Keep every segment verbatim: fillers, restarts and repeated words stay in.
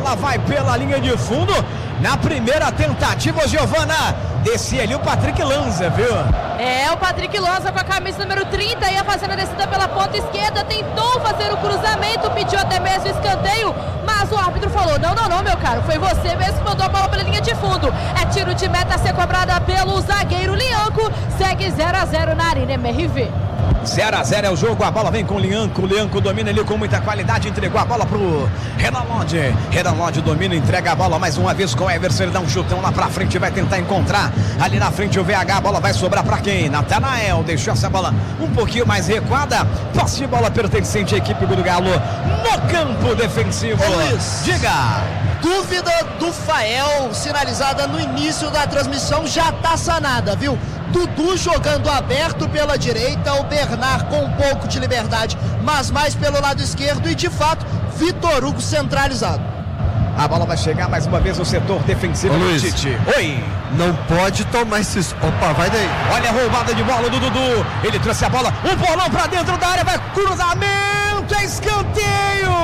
bola vai pela linha de fundo. Na primeira tentativa, Giovana, descia ali o Patrick Lanza, viu? É, o Patrick Lanza com a camisa número trinta, ia fazendo a descida pela ponta esquerda, tentou fazer o cruzamento, pediu até mesmo escanteio, mas o árbitro falou, não, não, não, meu caro, foi você mesmo que mandou a bola pela linha de fundo. É tiro de meta a ser cobrada pelo zagueiro Lianco, segue zero a zero na Arena M R V. zero a zero é o jogo, a bola vem com o Lianco, o Lianco domina ali com muita qualidade, entregou a bola pro Renan Lodge, Renan Lodge domina, entrega a bola mais uma vez com o Everson, ele dá um chutão lá pra frente, vai tentar encontrar ali na frente o V H, a bola vai sobrar pra quem? Natanael, deixou essa bola um pouquinho mais recuada, posse de bola pertencente à equipe do Galo, no campo defensivo. Ô, Luiz, diga! Dúvida do Fael, sinalizada no início da transmissão, já tá sanada, viu? Dudu jogando aberto pela direita, o Bernard com um pouco de liberdade, mas mais pelo lado esquerdo e, de fato, Vitor Hugo centralizado. A bola vai chegar mais uma vez no setor defensivo Ô, do Luiz, Tite. Oi! Não pode tomar esses... Opa, vai daí. Olha a roubada de bola do Dudu. Ele trouxe a bola, um bolão pra dentro da área, vai cruzamento, é escanteio!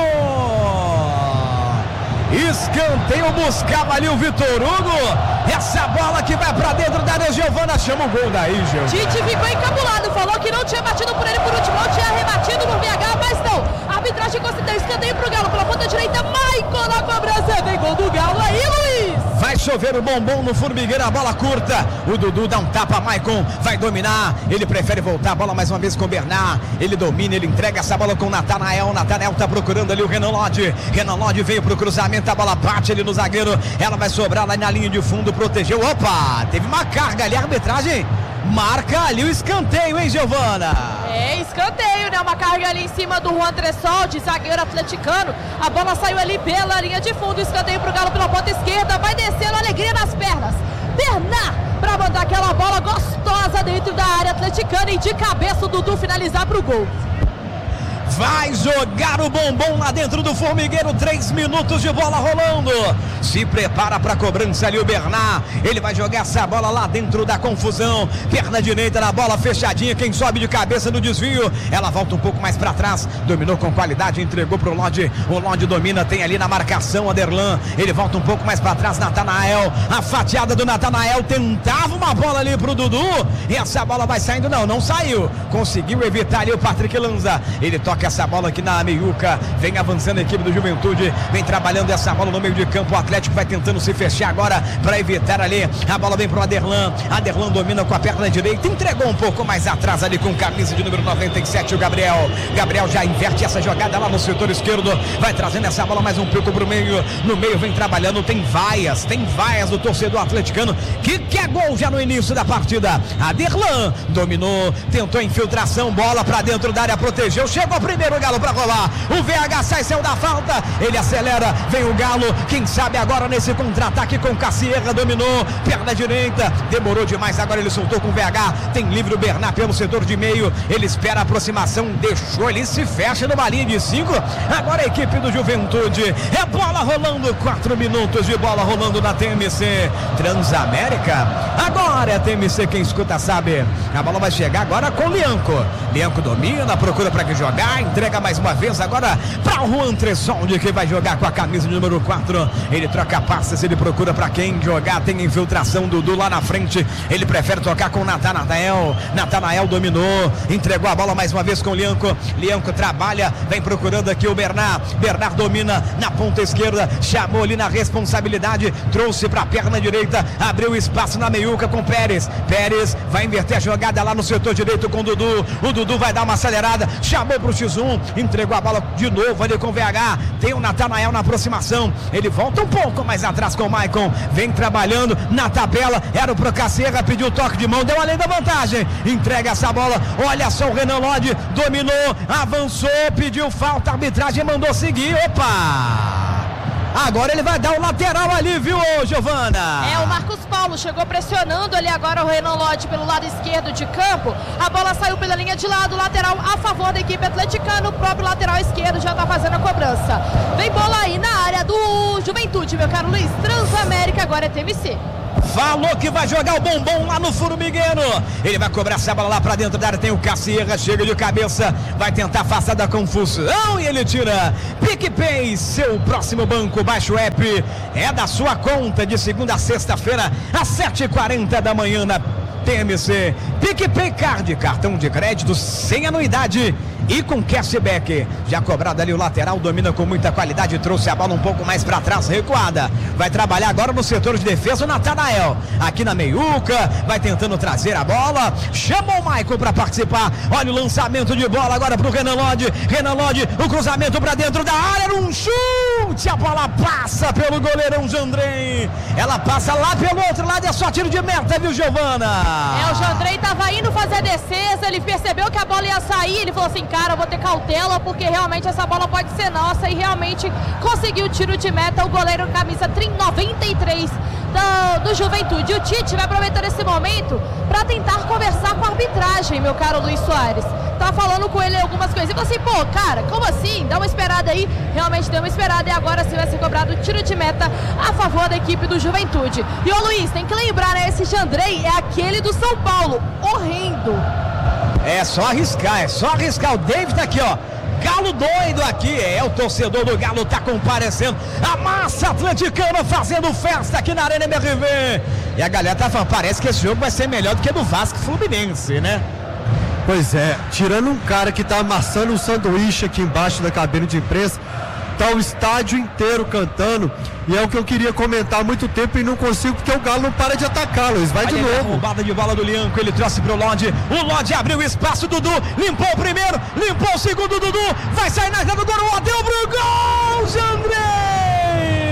Escanteio, buscava ali o Vitor Hugo. Essa bola que vai pra dentro da área, Giovana chama o gol daí, Giovana. Tite ficou encabulado, falou que não tinha batido por ele por último, não tinha rebatido no V H, mas não. A arbitragem concedeu escanteio pro Galo pela ponta direita, Maicon na cobrança, vem gol do Galo aí, Luiz. Vai chover o bombom no formigueiro, a bola curta. O Dudu dá um tapa, Maicon vai dominar. Ele prefere voltar a bola mais uma vez com o Bernard. Ele domina, ele entrega essa bola com o Natanael. O Natanael tá procurando ali o Renan Lodge. Renan Lodge veio pro cruzamento, a bola bate ali no zagueiro. Ela vai sobrar lá na linha de fundo, protegeu. Opa, teve uma carga ali, a arbitragem marca ali o escanteio, hein, Giovana? É, escanteio, né? Uma carga ali em cima do Juan Tressoldi, zagueiro atleticano. A bola saiu ali pela linha de fundo, escanteio pro Galo pela ponta esquerda, vai descendo, alegria nas pernas. Bernard pra mandar aquela bola gostosa dentro da área atleticana e de cabeça o Dudu finalizar pro gol. Vai jogar o bombom lá dentro do formigueiro, três minutos de bola rolando, se prepara para a cobrança ali o Bernard, ele vai jogar essa bola lá dentro da confusão, perna direita na bola fechadinha, quem sobe de cabeça no desvio, ela volta um pouco mais para trás, dominou com qualidade, entregou pro Lodge, o Lodge domina, tem ali na marcação Aderlan, ele volta um pouco mais para trás, Natanael, a fatiada do Natanael, tentava uma bola ali pro Dudu, e essa bola vai saindo, não, não saiu, conseguiu evitar ali o Patrick Lanza, ele toca essa bola aqui na meiuca, vem avançando a equipe do Juventude, vem trabalhando essa bola no meio de campo, o Atlético vai tentando se fechar agora para evitar ali, a bola vem pro Aderlan, Aderlan domina com a perna direita, entregou um pouco mais atrás ali com camisa de número noventa e sete, o Gabriel, Gabriel já inverte essa jogada lá no setor esquerdo, vai trazendo essa bola mais um pouco pro meio, no meio vem trabalhando, tem vaias, tem vaias do torcedor atleticano, que quer gol já no início da partida, Aderlan dominou, tentou a infiltração, bola para dentro da área, protegeu, chegou primeiro o Galo para rolar, o V H sai, saiu da falta, ele acelera, vem o Galo, quem sabe agora nesse contra-ataque com Cassierra, dominou, perna direita, demorou demais, agora ele soltou com o V H, tem livre o Bernard pelo setor de meio, ele espera a aproximação, deixou, ele se fecha numa linha de cinco, agora a equipe do Juventude, é bola rolando, quatro minutos de bola rolando na T M C, Transamérica, agora é a T M C, quem escuta sabe, a bola vai chegar agora com o Lianco, Lianco domina, procura para que jogar, entrega mais uma vez agora para o Juan Tressoldi, que vai jogar com a camisa número quatro, ele troca passes, ele procura para quem jogar, tem infiltração, Dudu lá na frente, ele prefere tocar com o Natanael, Natanael dominou, entregou a bola mais uma vez com o Lianco, Lianco trabalha, vem procurando aqui o Bernard, Bernard domina na ponta esquerda, chamou ali na responsabilidade, trouxe para a perna direita, abriu espaço na meiuca com Pérez, Pérez vai inverter a jogada lá no setor direito com o Dudu, o Dudu vai dar uma acelerada, chamou pro X um, entregou a bola de novo ali com o V H, tem o Natanael na aproximação, ele volta um pouco mais atrás com o Maicon, vem trabalhando na tabela, era o Procacerra, pediu o toque de mão, deu além da vantagem, entrega essa bola, olha só o Renan Lodge, dominou, avançou, pediu falta, a arbitragem mandou seguir, opa! Agora ele vai dar o lateral ali, viu, Giovana? É, o Marcos Paulo chegou pressionando ali agora o Renan Lodge pelo lado esquerdo de campo. A bola saiu pela linha de lado, lateral a favor da equipe atleticana. O próprio lateral esquerdo já tá fazendo a cobrança. Vem bola aí na área do Juventude, meu caro Luiz. Transamérica agora é T M C. Falou que vai jogar o bombom lá no formigueiro. Ele vai cobrar essa bola lá pra dentro da área. Tem o Cacierra, chega de cabeça, vai tentar afastar da confusão e ele tira. PicPay, seu próximo banco. Baixe o app, é da sua conta de segunda a sexta-feira às sete e quarenta da manhã na T M C. PicPay Card, cartão de crédito sem anuidade e com cashback. Já cobrado ali o lateral, domina com muita qualidade, trouxe a bola um pouco mais para trás, recuada. Vai trabalhar agora no setor de defesa o Natanael. Aqui na meiuca, vai tentando trazer a bola. Chamou o Maicon para participar. Olha o lançamento de bola agora pro Renan Lodge. Renan Lodge, o cruzamento para dentro da área, um chute. A bola passa pelo goleirão Jandrei. Ela passa lá pelo outro lado, é só tiro de meta, viu, Giovana? É, o Jandrei tava indo fazer a defesa, ele percebeu que a bola ia sair, ele falou assim, cara, eu vou ter cautela, porque realmente essa bola pode ser nossa, e realmente conseguiu o tiro de meta, o goleiro camisa noventa e três do, do Juventude. E o Tite vai aproveitar esse momento para tentar conversar com a arbitragem, meu caro Luiz Soares. Tá falando com ele algumas coisas, e falou assim, pô, cara, como assim? Dá uma esperada aí, realmente deu uma esperada, e agora sim vai ser cobrado o tiro de meta a favor da equipe do Juventude. E ô Luiz, tem que lembrar, né, esse Jandrei é aquele do São Paulo, horrendo. É só arriscar, é só arriscar. O David tá aqui, ó. Galo doido aqui, é o torcedor do Galo tá comparecendo. A massa atleticana fazendo festa aqui na Arena M R V. E a galera tá falando, parece que esse jogo vai ser melhor do que do Vasco Fluminense, né? Pois é, tirando um cara que tá amassando um sanduíche aqui embaixo da cabine de imprensa, tá o estádio inteiro cantando, e é o que eu queria comentar há muito tempo e não consigo, porque o Galo não para de atacar, Luiz, vai de novo. Roubada de bola do Lianco, ele trouxe pro Lodge, o Lodge abriu espaço, Dudu, limpou o primeiro, limpou o segundo, Dudu, vai sair na entrada do gol, deu pro gol, Jandrei!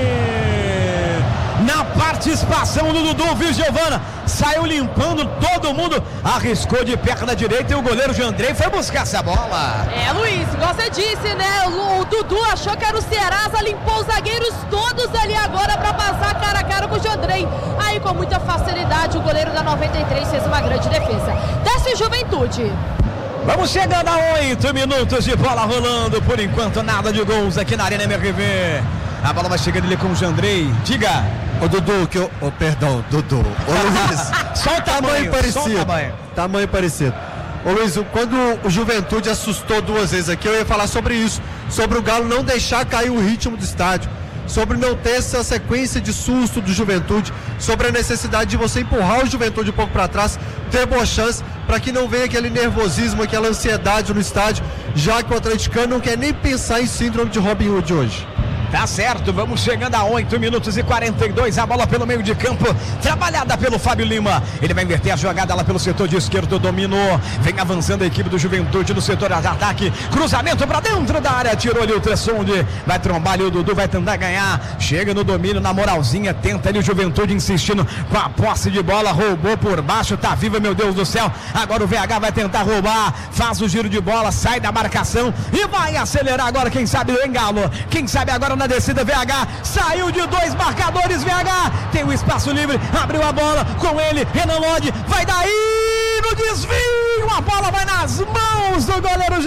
Na participação do Dudu, viu, Giovana? Saiu limpando todo mundo, arriscou de perna direita e o goleiro Jandrei foi buscar essa bola. É, Luiz, igual você disse, né? O, o Dudu achou que era o Serasa, limpou os zagueiros todos ali agora para passar cara a cara com o Jandrei. Aí com muita facilidade o goleiro da noventa e três fez uma grande defesa. Desce o Juventude. Vamos chegando a oito minutos de bola rolando, por enquanto nada de gols aqui na Arena M R V. A bola vai chegando ali com o Jandrei, diga. Ô Dudu, que eu. Ô, perdão, Dudu. Ô Luiz. Só o tamanho, tamanho parecido. Só o tamanho. tamanho parecido. Ô Luiz, quando o Juventude assustou duas vezes aqui, eu ia falar sobre isso. Sobre o Galo não deixar cair o ritmo do estádio. Sobre não ter essa sequência de susto do Juventude. Sobre a necessidade de você empurrar o Juventude um pouco para trás, ter boa chance, para que não venha aquele nervosismo, aquela ansiedade no estádio, já que o atleticano não quer nem pensar em síndrome de Robin Hood hoje. Tá certo, vamos chegando a oito minutos e quarenta e dois, a bola pelo meio de campo, trabalhada pelo Fábio Lima, ele vai inverter a jogada lá pelo setor de esquerdo, dominou, vem avançando a equipe do Juventude no setor de ataque, cruzamento pra dentro da área, tirou ali o Tressonde, vai trombar ali o Dudu, vai tentar ganhar, chega no domínio, na moralzinha, tenta ali o Juventude insistindo com a posse de bola, roubou por baixo, tá viva, meu Deus do céu, agora o V H vai tentar roubar, faz o giro de bola, sai da marcação e vai acelerar agora, quem sabe em Galo, quem sabe agora na descida, V H saiu de dois marcadores, V H tem o espaço livre, abriu a bola com ele, Renan Lodge, vai daí no desvio, a bola vai nas mãos do goleiro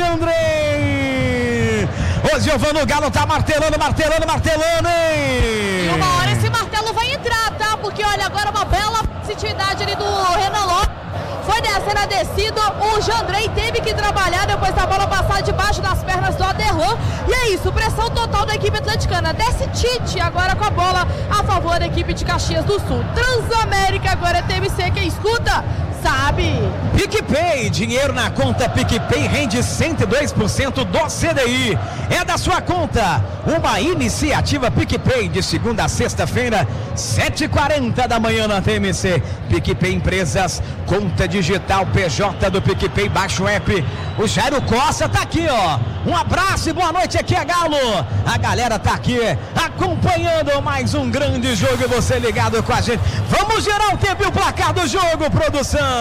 Jandrei. Ô Giovano, o Galo tá martelando, martelando, martelando, hein? E uma hora esse martelo vai entrar, tá? Porque olha, agora uma bela positividade ali do Renan Lodge. Foi descer na descida, o Jandrei teve que trabalhar depois da bola passar debaixo das pernas do Aderlan. E é isso, pressão total da equipe atleticana. Desce Tite agora com a bola a favor da equipe de Caxias do Sul. Transamérica agora é T M C, quem escuta sabe. PicPay, dinheiro na conta PicPay rende cento e dois por cento do C D I. É da sua conta. Uma iniciativa PicPay de segunda a sexta-feira, sete e quarenta da manhã na T M C. PicPay Empresas, conta digital P J do PicPay, baixa o app. O Jairo Costa tá aqui, ó. Um abraço e boa noite, aqui é Galo. A galera tá aqui acompanhando mais um grande jogo e você ligado com a gente. Vamos gerar o tempo e o placar do jogo, produção.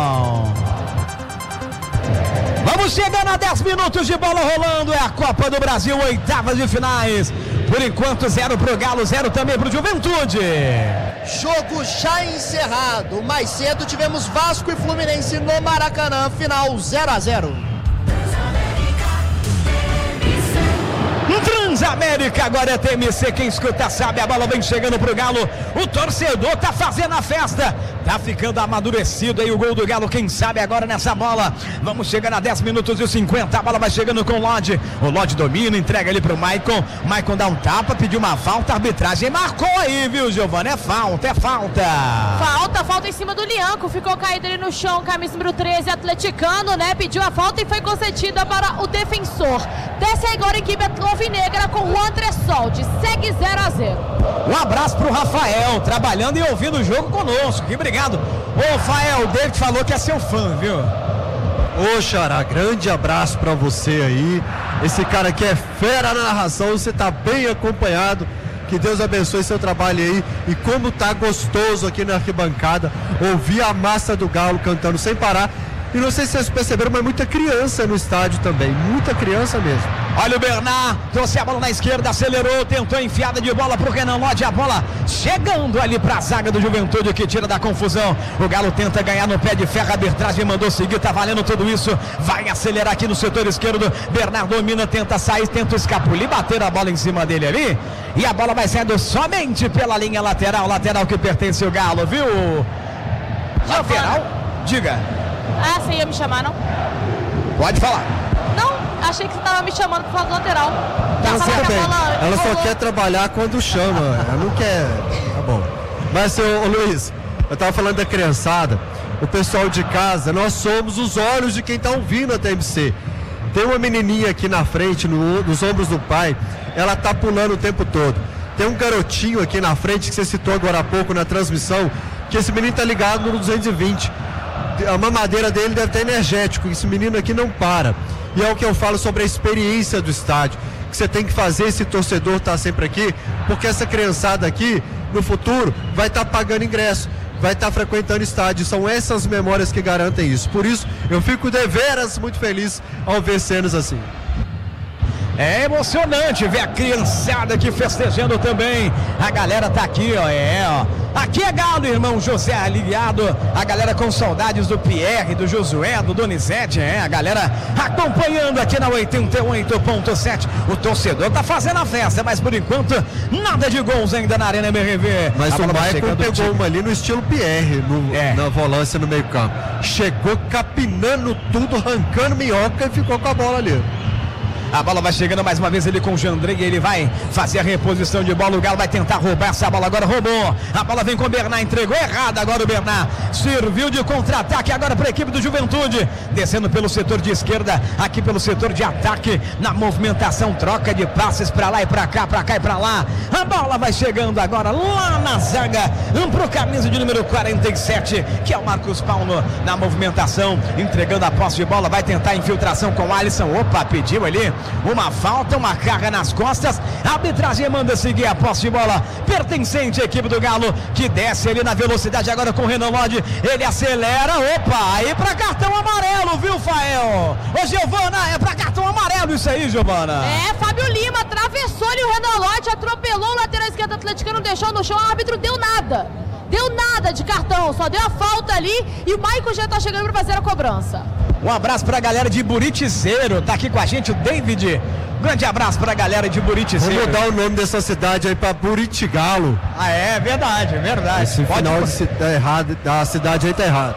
Vamos chegando a dez minutos de bola rolando. É a Copa do Brasil, oitavas de finais. Por enquanto, zero pro Galo, zero também pro Juventude. Jogo já encerrado. Mais cedo tivemos Vasco e Fluminense no Maracanã. Final zero a zero. antes América, agora é T M C, quem escuta sabe, a bola vem chegando pro Galo, o torcedor tá fazendo a festa, tá ficando amadurecido aí o gol do Galo, quem sabe agora nessa bola, vamos chegando a dez minutos e cinquenta, a bola vai chegando com o Lodge, o Lodge domina, entrega ali pro Maicon, Maicon dá um tapa, pediu uma falta, a arbitragem marcou aí, viu, Giovana, é falta, é falta. Falta, falta em cima do Lianco, ficou caído ali no chão, camisa número treze, atleticano, né, pediu a falta e foi concedida para o defensor. Desce agora a equipe alvinegra com o André Soldi, segue zero a zero. Um abraço pro Rafael, trabalhando e ouvindo o jogo conosco, que obrigado. Ô, Rafael, o David falou que é seu fã, viu? Ô, Xará, grande abraço pra você aí, esse cara aqui é fera na narração, você tá bem acompanhado, que Deus abençoe seu trabalho aí, e como tá gostoso aqui na arquibancada, ouvir a massa do Galo cantando sem parar. E não sei se vocês perceberam, mas muita criança no estádio também, muita criança mesmo. Olha o Bernard, trouxe a bola na esquerda, acelerou, tentou a enfiada de bola pro Renan Lodge, a bola chegando ali pra zaga do Juventude, que tira da confusão. O Galo tenta ganhar no pé de ferro, a arbitragem mandou seguir, tá valendo tudo isso, vai acelerar aqui no setor esquerdo, Bernard domina, tenta sair, tenta escapulir, bater a bola em cima dele ali, e a bola vai saindo somente pela linha lateral, lateral que pertence ao Galo, viu? Lateral, diga. Ah, você ia me chamar, não? Pode falar. Não, achei que você estava me chamando por falar do lateral. Ela, só, bem. ela só quer trabalhar quando chama, ela não quer. Tá bom. Mas, ô, ô Luiz, eu tava falando da criançada, o pessoal de casa, nós somos os olhos de quem tá ouvindo a T M C. Tem uma menininha aqui na frente, no, nos ombros do pai, ela tá pulando o tempo todo. Tem um garotinho aqui na frente, que você citou agora há pouco na transmissão, que esse menino tá ligado no duzentos e vinte. A mamadeira dele deve ter energético, esse menino aqui não para. E é o que eu falo sobre a experiência do estádio, que você tem que fazer esse torcedor estar sempre aqui, porque essa criançada aqui, no futuro, vai estar pagando ingresso, vai estar frequentando estádio. São essas memórias que garantem isso. Por isso, eu fico deveras muito feliz ao ver cenas assim. É emocionante ver a criançada aqui festejando também. A galera tá aqui, ó, é, ó. Aqui é Galo, irmão José aliviado. A galera com saudades do Pierre, do Josué, do Donizete, é, a galera acompanhando aqui na oitenta e oito ponto sete. O torcedor tá fazendo a festa, mas por enquanto nada de gols ainda na Arena M R V. Mas o Maicon pegou uma ali no estilo Pierre, no, é. na volância no meio campo. Chegou capinando tudo, arrancando minhoca e ficou com a bola ali. A bola vai chegando mais uma vez ele com o Jandrei, ele vai fazer a reposição de bola, o Galo vai tentar roubar essa bola, agora roubou, a bola vem com o Bernard, entregou errado agora o Bernard, serviu de contra-ataque agora para a equipe do Juventude, descendo pelo setor de esquerda, aqui pelo setor de ataque, na movimentação, troca de passes para lá e para cá, para cá e para lá, a bola vai chegando agora lá na zaga, pro camisa de número quarenta e sete, que é o Marcos Paulo, na movimentação, entregando a posse de bola, vai tentar a infiltração com o Alisson, opa, pediu ali uma falta, uma carga nas costas, a arbitragem manda seguir a posse de bola pertencente à equipe do Galo, que desce ali na velocidade agora com o Renan Lodge, ele acelera, opa, aí pra cartão amarelo, viu, Fael? Ô, Giovana, é pra cartão amarelo isso aí, Giovana. É, Fábio Lima atravessou ali o Renan Lodge, atropelou o lateral esquerdo atleticano, deixou no chão, o árbitro deu nada, deu nada de cartão, só deu a falta ali e o Maicon já tá chegando pra fazer a cobrança. Um abraço pra galera de Buritizeiro, tá aqui com a gente o David. Grande abraço pra galera de Buritizeiro. Vamos mudar o nome dessa cidade aí pra Buritigalo. Ah, é verdade, verdade. Esse Pode final de tá errado, a cidade aí tá errado.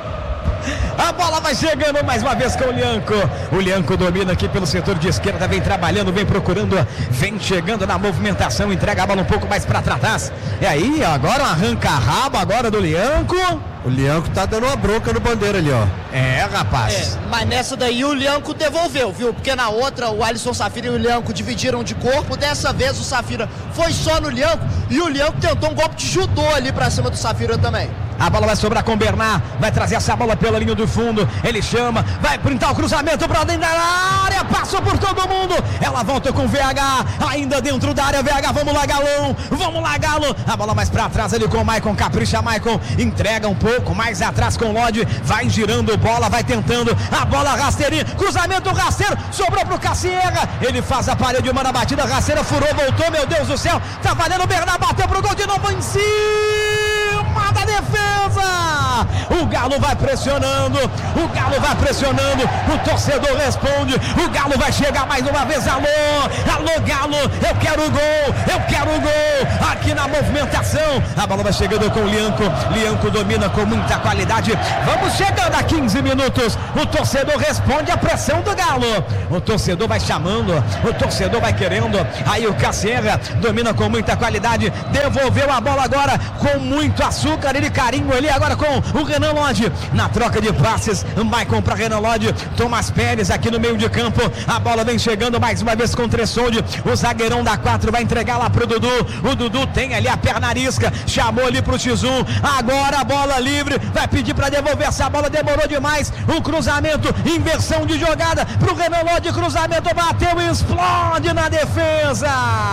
A bola vai chegando mais uma vez com o Lianco. O Lianco domina aqui pelo setor de esquerda, vem trabalhando, vem procurando, vem chegando na movimentação, entrega a bola um pouco mais pra trás. E aí, agora um arranca-rabo agora do Lianco. O Lianco tá dando uma bronca no bandeira ali, ó. É, rapaz. É, mas nessa daí o Lianco devolveu, viu? Porque na outra o Alisson Safira e o Lianco dividiram de corpo. Dessa vez o Safira foi só no Lianco e o Lianco tentou um golpe de judô ali pra cima do Safira também. A bola vai sobrar com o Bernard, vai trazer essa bola pela linha do fundo, ele chama, vai printar o cruzamento pra dentro da área, passou por todo mundo, ela volta com o V H, ainda dentro da área, V H, vamos lá Galão, vamos lá Galo, a bola mais pra trás ali com o Maicon, capricha Maicon, entrega um pouco mais atrás com o Lodge, vai girando bola, vai tentando, a bola rasteirinha, cruzamento rasteiro, sobrou pro Cassierra, ele faz a parede, uma na batida, rasteira furou, voltou, meu Deus do céu, tá valendo, o Bernard bateu pro gol de novo em cima da defesa, o O Galo vai pressionando, o Galo vai pressionando, o torcedor responde, o Galo vai chegar mais uma vez. Alô, alô Galo, eu quero o gol, eu quero o gol, aqui na movimentação, a bola vai chegando com o Lianco, Lianco domina com muita qualidade, vamos chegando a quinze minutos, o torcedor responde à pressão do Galo, o torcedor vai chamando, o torcedor vai querendo, aí o Caceira domina com muita qualidade, devolveu a bola agora com muito açúcar e carinho ali agora com o Renan Lodge, na troca de passes, Maicon para Renan Lodge, Tomás Pérez aqui no meio de campo, a bola vem chegando mais uma vez com o Tressonde, o zagueirão da quatro vai entregar lá pro Dudu, o Dudu tem ali a perna arisca, chamou ali pro X um, agora a bola livre, vai pedir para devolver essa bola, demorou demais, o cruzamento, inversão de jogada pro Renan Lodge, cruzamento, bateu e explode na defesa,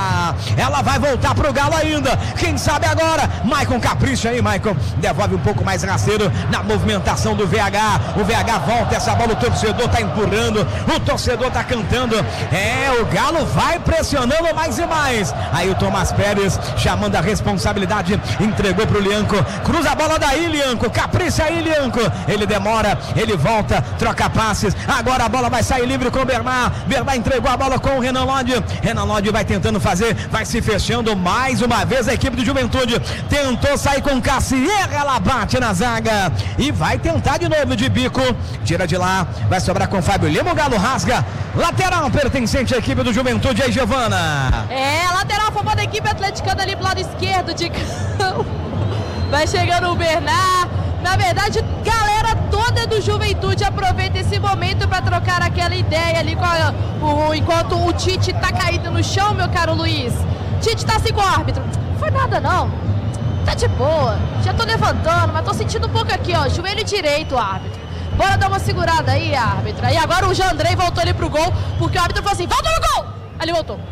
ela vai voltar pro Galo ainda, quem sabe agora, Maicon capricha aí, Maicon, devolve um pouco mais rasteiro na movimentação do V H, o V H volta essa bola, o torcedor tá empurrando, o torcedor tá cantando, é, o Galo vai pressionando mais e mais, aí o Tomás Pérez chamando a responsabilidade, entregou pro Lianco, cruza a bola daí Lianco, capricha aí Lianco, ele demora, ele volta, troca passes, agora a bola vai sair livre com o Bernard, Bernard entregou a bola com o Renan Lodge, Renan Lodge vai tentando fazer, vai se fechando mais uma vez a equipe do Juventude, tentou sair com Cassier, ela bate na zaga e vai tentar de novo de bico, tira de lá, vai sobrar com Fábio Lima, o Galo rasga, lateral pertencente à equipe do Juventude aí, Giovana. É, lateral a favor da equipe atleticana ali pro lado esquerdo de campo, vai chegando o Bernard, na verdade, galera toda do Juventude aproveita esse momento para trocar aquela ideia ali com a, o, enquanto o Tite tá caído no chão, meu caro Luiz. Tite tá assim com o árbitro, foi nada não, tá de boa, já tô levantando, mas tô sentindo um pouco aqui, ó, joelho direito, árbitro. Bora dar uma segurada aí, árbitro. E agora o Jandrei voltou ali pro gol, porque o árbitro falou assim, volta no gol! Aí ele voltou.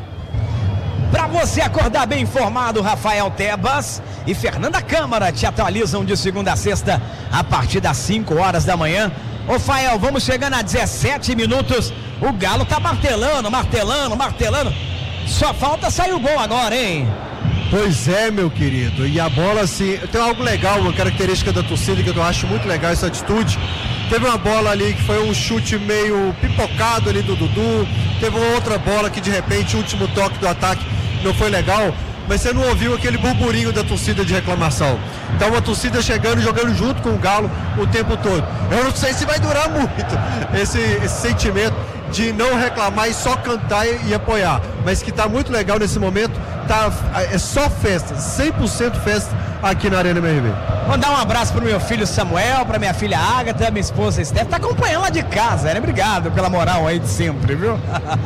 Para você acordar bem informado, Rafael Tebas e Fernanda Câmara te atualizam de segunda a sexta a partir das cinco horas da manhã. Ô Fael, vamos chegando a dezessete minutos, o Galo tá martelando, martelando, martelando, só falta sair o gol agora, hein? Pois é, meu querido, e a bola assim, tem algo legal, uma característica da torcida que eu acho muito legal essa atitude. Teve uma bola ali que foi um chute meio pipocado ali do Dudu, teve uma outra bola que de repente o último toque do ataque não foi legal, mas você não ouviu aquele burburinho da torcida de reclamação. Então a torcida chegando e jogando junto com o Galo o tempo todo. Eu não sei se vai durar muito esse, esse sentimento de não reclamar e só cantar e, e apoiar, mas que tá muito legal nesse momento, tá, é só festa, cem por cento festa aqui na Arena M R V. Mandar um abraço pro meu filho Samuel, pra minha filha Ágata, minha esposa Steph, tá acompanhando lá de casa, né? Obrigado pela moral aí de sempre, viu?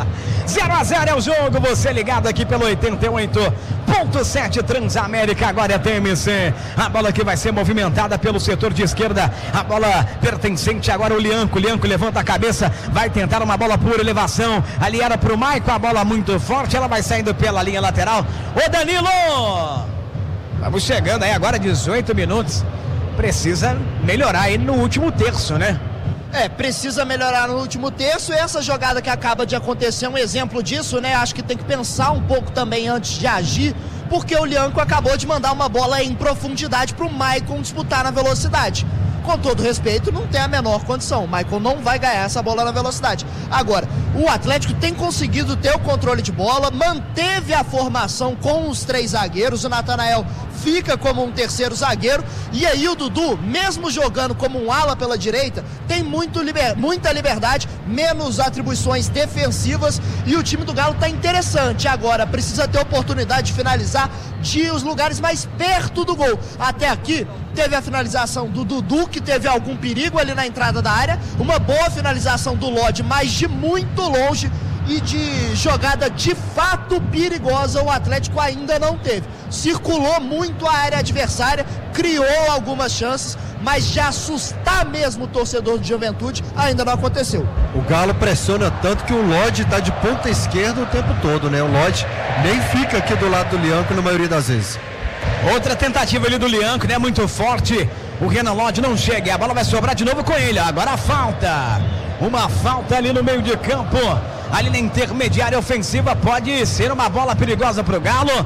zero a zero é o jogo, você ligado aqui pelo oitenta e oito ponto sete Transamérica, agora é T M C, a bola que vai ser movimentada pelo setor de esquerda, a bola pertencente agora ao Lianco, Lianco levanta a cabeça, vai tentar uma bola por elevação, ali era pro Maicon, a bola muito forte, ela vai saindo pela linha lateral, ô Danilo! Vamos chegando aí agora, dezoito minutos, precisa melhorar aí no último terço, né? É, precisa melhorar no último terço, e essa jogada que acaba de acontecer é um exemplo disso, né? Acho que tem que pensar um pouco também antes de agir, porque o Lianco acabou de mandar uma bola em profundidade para o Maicon disputar na velocidade. Com todo respeito, não tem a menor condição. O Maicon não vai ganhar essa bola na velocidade. Agora, o Atlético tem conseguido ter o controle de bola, manteve a formação com os três zagueiros, o Natanael fica como um terceiro zagueiro, e aí o Dudu, mesmo jogando como um ala pela direita, tem muito liber, muita liberdade, menos atribuições defensivas, e o time do Galo está interessante. Agora, precisa ter oportunidade de finalizar de os lugares mais perto do gol. Até aqui, teve a finalização do Dudu, que teve algum perigo ali na entrada da área, uma boa finalização do Lodge, mas de muito longe, e de jogada de fato perigosa o Atlético ainda não teve. Circulou muito a área adversária, criou algumas chances, mas de assustar mesmo o torcedor de Juventude ainda não aconteceu. O Galo pressiona tanto que o Lodge está de ponta esquerda o tempo todo, né? O Lodge nem fica aqui do lado do Lianco na maioria das vezes. Outra tentativa ali do Lianco, né? Muito forte. O Renan Lodge não chega, a bola vai sobrar de novo com ele. Agora a falta. Uma falta ali no meio de campo. Ali na intermediária ofensiva, pode ser uma bola perigosa para o Galo.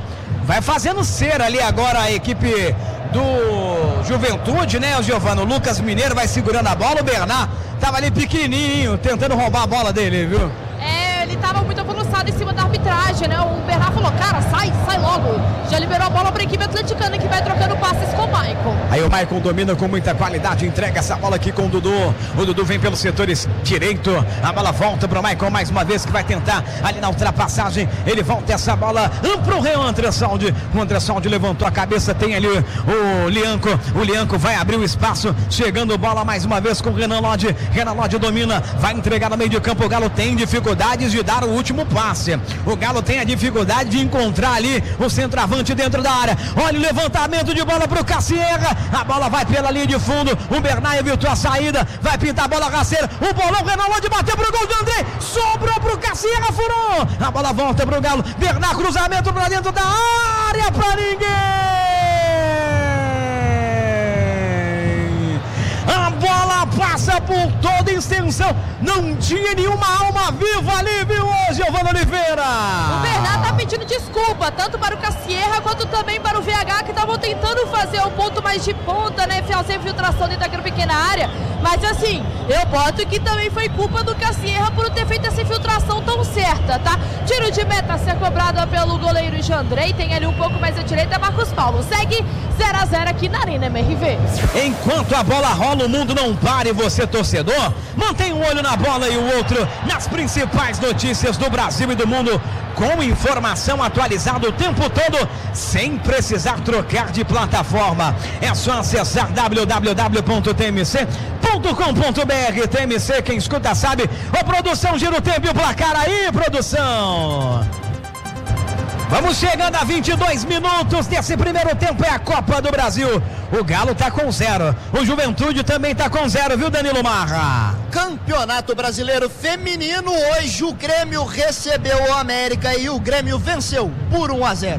Vai fazendo cera ali agora a equipe do Juventude, né, o Giovano? O Lucas Mineiro vai segurando a bola, o Bernard tava ali pequenininho, tentando roubar a bola dele, viu? É, ele tava muito avançado em cima da arbitragem, né? O Bernard falou, cara, sai, sai logo. Já liberou a bola para a equipe atleticana que vai trocando passes com o Maicon. Aí o Maicon domina com muita qualidade, entrega essa bola aqui com o Dudu. O Dudu vem pelo setor direito, a bola volta para o Maicon mais uma vez, que vai tentar ali na ultrapassagem. Ele volta essa bola para o Renan Andressaldi. O Andressaldi levantou a cabeça, tem ali o Lianco. O Lianco vai abrir o espaço, chegando bola mais uma vez com o Renan Lodge. Renan Lodge domina, vai entregar no meio de campo. O Galo tem dificuldades de dar o último passe. O Galo tem a dificuldade de encontrar ali o centroavante dentro da área. Olha o levantamento de bola para o Cassierra. A bola vai pela linha de fundo. O Bernard evitou a saída. Vai pintar a bola rasteira. O bolão, Renan Lodge bateu pro gol de André. Sobrou pro Cassierra, furou. A bola volta pro Galo. Bernard, cruzamento para dentro da área para ninguém. A bola passa por toda extensão. Não tinha nenhuma alma viva ali, viu, Giovana Oliveira? O Bernard tá pedindo desculpa, tanto para o Cassierra quanto também para o V H, que estavam tentando fazer um ponto mais de ponta, né? Fazer infiltração dentro daquela pequena área. Mas assim, eu boto que também foi culpa do Cassierra por ter feito essa infiltração tão certa, tá? Tiro de meta a ser cobrado pelo goleiro Jandrei. Tem ali um pouco mais à direita, Marcos Paulo. Segue zero a zero aqui na Arena M R V. Enquanto a bola rola, o mundo não para, e você, torcedor, mantém um olho na bola e o outro nas principais notícias do Brasil e do mundo, com informação atualizada o tempo todo, sem precisar trocar de plataforma. É só acessar w w w ponto t m c ponto com ponto b r. T M C, quem escuta sabe. Ô, produção, gira o tempo e o placar aí, produção. Vamos chegando a vinte e dois minutos desse primeiro tempo, é a Copa do Brasil. O Galo tá com zero, o Juventude também tá com zero, viu, Danilo Marra? Campeonato Brasileiro Feminino, hoje o Grêmio recebeu o América e o Grêmio venceu por um a zero.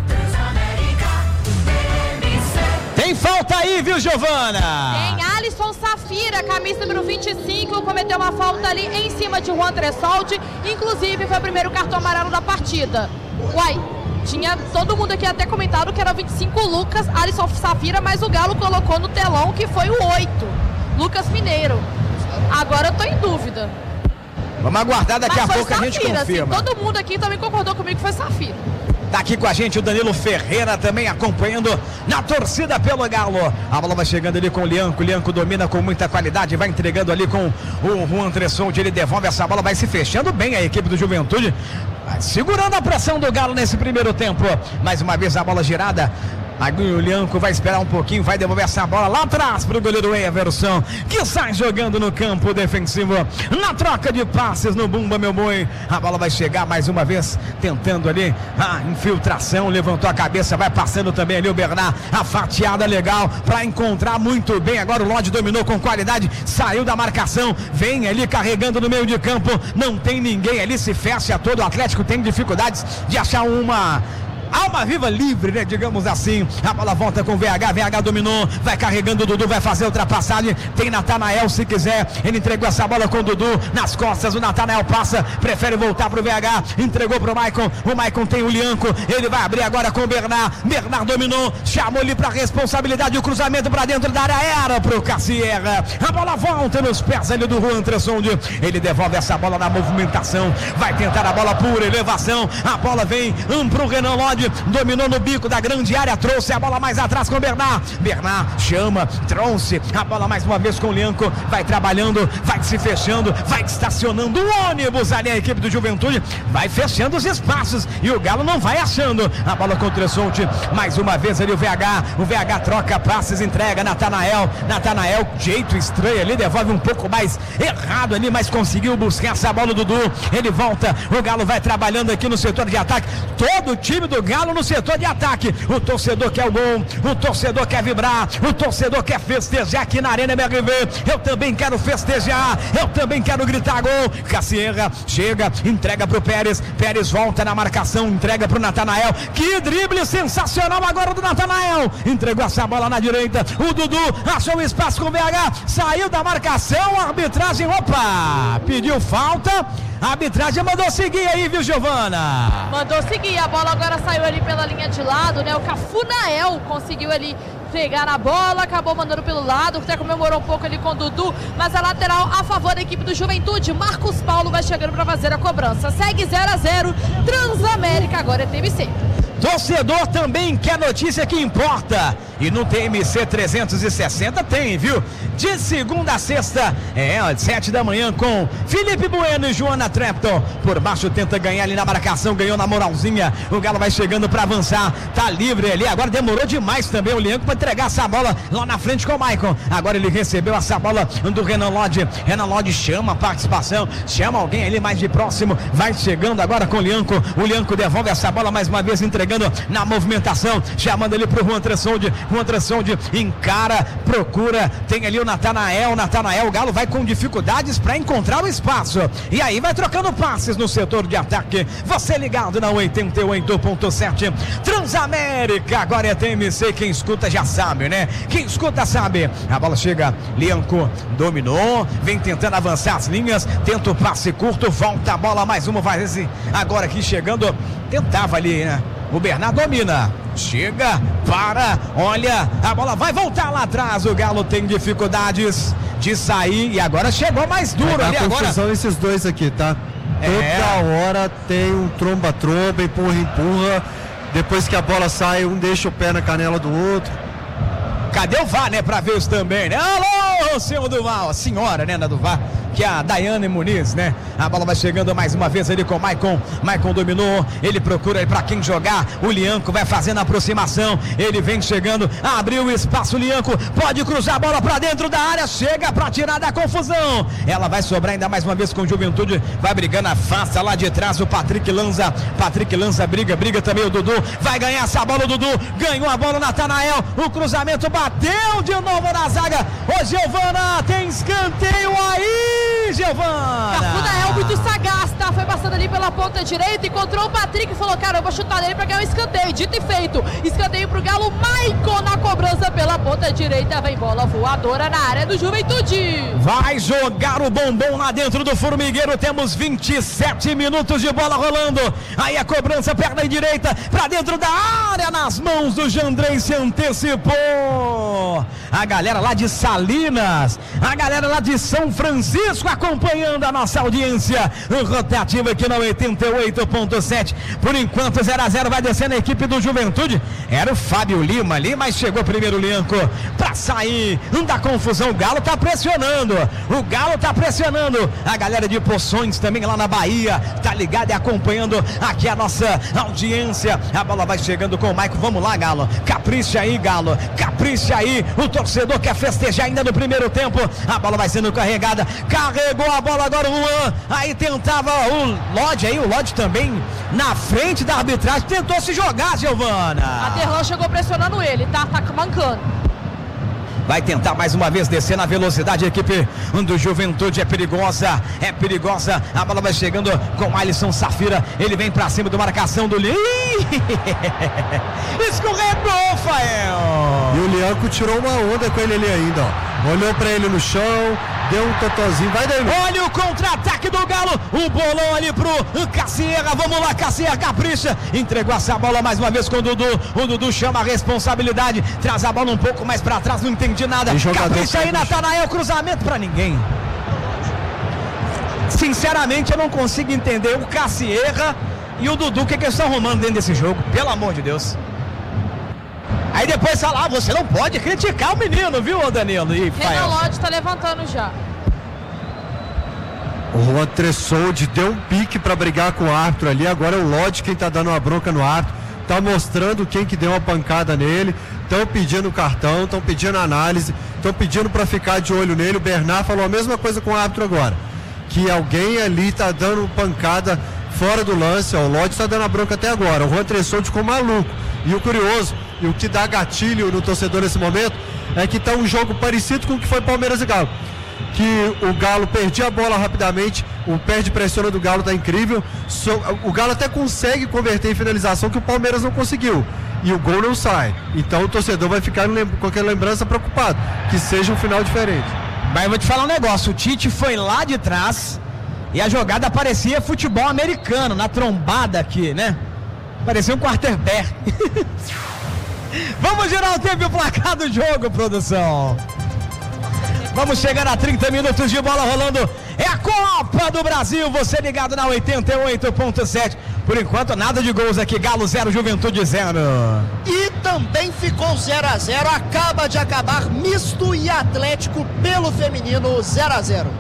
Tem falta aí, viu, Giovana? Tem Alisson Safira, camisa número vinte e cinco, cometeu uma falta ali em cima de Juan Tressoldi, inclusive foi o primeiro cartão amarelo da partida. Uai, tinha todo mundo aqui até comentado que era vinte e cinco Lucas, Alisson Safira, mas o Galo colocou no telão que foi o oito, Lucas Mineiro. Agora eu tô em dúvida. Vamos aguardar, daqui mas a pouco Safira, a gente confirma. Assim, todo mundo aqui também concordou comigo que foi Safira. Tá aqui com a gente o Danilo Ferreira também acompanhando na torcida pelo Galo. A bola vai chegando ali com o Lianco. O Lianco domina com muita qualidade, vai entregando ali com o Juan Tressoldi. Ele devolve essa bola, vai se fechando bem a equipe do Juventude, segurando a pressão do Galo nesse primeiro tempo. Mais uma vez a bola girada. Aí o Lianco vai esperar um pouquinho, vai devolver essa bola lá atrás para o goleiro Everson, que sai jogando no campo defensivo, na troca de passes no Bumba, meu boi. A bola vai chegar mais uma vez, tentando ali a infiltração, levantou a cabeça, vai passando também ali o Bernard, a fatiada legal para encontrar muito bem. Agora o Lodge dominou com qualidade, saiu da marcação, vem ali carregando no meio de campo, não tem ninguém ali, se fecha todo. O Atlético tem dificuldades de achar uma alma viva livre, né, digamos assim. A bola volta com o V H, V H dominou, vai carregando o Dudu, vai fazer ultrapassagem, tem Natanael se quiser, ele entregou essa bola com o Dudu, nas costas o Natanael passa, prefere voltar pro V H, entregou pro Maicon, o Maicon tem o Lianco, ele vai abrir agora com o Bernard, Bernard dominou, chamou ele pra responsabilidade, o cruzamento pra dentro da área era pro Cassierra, a bola volta nos pés ali do Juan Tressoldi, ele devolve essa bola na movimentação, vai tentar a bola pura, elevação, a bola vem um pro Renan Lodge, dominou no bico da grande área, trouxe a bola mais atrás com o Bernard, Bernard chama, trouxe a bola mais uma vez com o Lianco, vai trabalhando, vai se fechando, vai estacionando o ônibus ali, a equipe do Juventude vai fechando os espaços e o Galo não vai achando a bola com o Tressoldi, mais uma vez ali o V H, o V H troca passes, entrega Natanael, Natanael, jeito estranho ali, devolve um pouco mais errado ali, mas conseguiu buscar essa bola do Dudu, ele volta, o Galo vai trabalhando aqui no setor de ataque, todo o time do Galo no setor de ataque, o torcedor quer o gol, o torcedor quer vibrar, o torcedor quer festejar aqui na Arena M R V, eu também quero festejar, eu também quero gritar gol. Cassierra chega, entrega pro Pérez, Pérez volta na marcação, entrega pro Natanael, que drible sensacional agora do Natanael, entregou essa bola na direita, o Dudu achou o espaço com o V H, saiu da marcação, a arbitragem, opa, pediu falta, A arbitragem mandou seguir aí, viu, Giovana? Mandou seguir, a bola agora saiu ali pela linha de lado, né? O Cafunael conseguiu ali pegar na bola, acabou mandando pelo lado, até comemorou um pouco ali com o Dudu, mas a lateral a favor da equipe do Juventude. Marcos Paulo vai chegando para fazer a cobrança. Segue zero a zero, Transamérica, agora é T M C. Torcedor também quer notícia que importa. E no T M C trezentos e sessenta tem, viu? De segunda a sexta, é, ó, de sete da manhã com Felipe Bueno e Joana Trepton. Por baixo tenta ganhar ali na marcação, ganhou na moralzinha. O Galo vai chegando para avançar, tá livre ali. Agora demorou demais também o Lianco para entregar essa bola lá na frente com o Maicon. Agora ele recebeu essa bola do Renan Lodge. Renan Lodge chama a participação, chama alguém ali mais de próximo. Vai chegando agora com o Lianco. O Lianco devolve essa bola mais uma vez, entregando na movimentação, chamando ele pro Juan Tressonde. Juan Tressonde encara, procura, tem ali o Natanael, Natanael, o Galo vai com dificuldades para encontrar o espaço, e aí vai trocando passes no setor de ataque. Você ligado na oitenta e oito ponto sete Transamérica, agora é T M C, quem escuta já sabe, né? Quem escuta sabe. A bola chega, Lianco dominou, vem tentando avançar as linhas, tenta o passe curto, volta a bola, mais uma vez, agora aqui chegando, tentava ali, né? O Bernardo domina, chega, para, olha, a bola vai voltar lá atrás. O Galo tem dificuldades de sair e agora chegou mais duro ali agora. Confusão esses dois aqui, tá? É. Toda hora tem um tromba-tromba, empurra-empurra. Depois que a bola sai, um deixa o pé na canela do outro. Cadê o V A R, né, pra ver isso também, né? Alô, senhor do V A R, a senhora, né, do V A R, que é a Daiane Muniz, né? A bola vai chegando mais uma vez ali com o Maicon. Maicon dominou, ele procura pra quem jogar. O Lianco vai fazendo a aproximação, ele vem chegando, abriu o espaço, o Lianco pode cruzar a bola pra dentro da área, chega pra tirar da confusão. Ela vai sobrar ainda mais uma vez com o Juventude, vai brigando, afasta lá de trás o Patrick Lanza. Patrick Lanza briga, briga também o Dudu, vai ganhar essa bola o Dudu, ganhou a bola o Natanael, o cruzamento bateu de novo na zaga. Ô Giovana, tem escanteio aí, Giovana. Cafunael muito sagaz, tá? Foi passando ali pela ponta direita, encontrou o Patrick e falou, cara, eu vou chutar nele pra ganhar o escanteio. Dito e feito, escanteio pro Galo, Maicon na cobrança pela ponta direita, vem bola voadora na área do Juventude. Vai jogar o bombom lá dentro do formigueiro, temos vinte e sete minutos de bola rolando. Aí a cobrança, perna direita, pra dentro da área, nas mãos do Jandrei, se antecipou. A galera lá de Salinas, a galera lá de São Francisco acompanhando a nossa audiência rotativa aqui na oitenta e oito ponto sete. Por enquanto zero a zero, vai descendo a equipe do Juventude. Era o Fábio Lima ali, mas chegou primeiro o Lianco pra sair da confusão. O Galo tá pressionando, o Galo tá pressionando. A galera de Poções também lá na Bahia tá ligada e acompanhando aqui a nossa audiência. A bola vai chegando com o Maicon. Vamos lá, Galo, capricha aí, Galo, capricha aí. O torcedor quer festejar ainda no primeiro tempo. A bola vai sendo carregada, carregou a bola agora o Juan, aí tentava o Lodge aí, o Lodge também na frente da arbitragem, tentou se jogar, Giovana. A Derlan chegou pressionando ele, tá, tá mancando. Vai tentar mais uma vez descer na velocidade. A equipe do Juventude é perigosa, é perigosa. A bola vai chegando com Alisson Safira. Ele vem pra cima do marcação do Li. Escorregou, Fael. E o Lianco tirou uma onda com ele ali ainda, ó. Olhou pra ele no chão, deu um totozinho, vai daí. Olha o contra-ataque do Galo, o bolão ali pro Cassierra. Vamos lá, Cassierra, capricha. Entregou essa bola mais uma vez com o Dudu. O Dudu chama a responsabilidade, traz a bola um pouco mais pra trás, não entendi nada. Capricha aí, Natanael, cruzamento pra ninguém. Sinceramente, eu não consigo entender o Cassierra e o Dudu, o que, que eles estão arrumando dentro desse jogo, pelo amor de Deus. Aí depois fala, ah, você não pode criticar o menino, viu, Danilo? E Renan Lodge tá levantando já. O Juan Tressonde deu um pique pra brigar com o árbitro ali. Agora é o Lodge quem tá dando uma bronca no árbitro. Tá mostrando quem que deu uma pancada nele. Estão pedindo cartão, estão pedindo análise, estão pedindo para ficar de olho nele. O Bernard falou a mesma coisa com o árbitro agora, que alguém ali tá dando pancada fora do lance. Ó, o Lodge tá dando a bronca até agora. O Juan Tressonde ficou maluco. E o curioso, e o que dá gatilho no torcedor nesse momento, é que tá um jogo parecido com o que foi Palmeiras e Galo. Que o Galo perdia a bola rapidamente, o pé de pressiona do Galo tá incrível, o Galo até consegue converter em finalização que o Palmeiras não conseguiu, e o gol não sai. Então o torcedor vai ficar com aquela lembrança preocupado, que seja um final diferente. Mas eu vou te falar um negócio, o Tite foi lá de trás, E a jogada parecia futebol americano, na trombada aqui, né? Parecia um quarterback. Vamos girar o tempo e o placar do jogo, produção. Vamos chegar a trinta minutos de bola rolando. É a Copa do Brasil, você ligado na oitenta e oito ponto sete. Por enquanto, nada de gols aqui. Galo zero, Juventude zero. E também ficou zero a zero. Acaba de acabar Misto e Atlético pelo feminino zero a zero.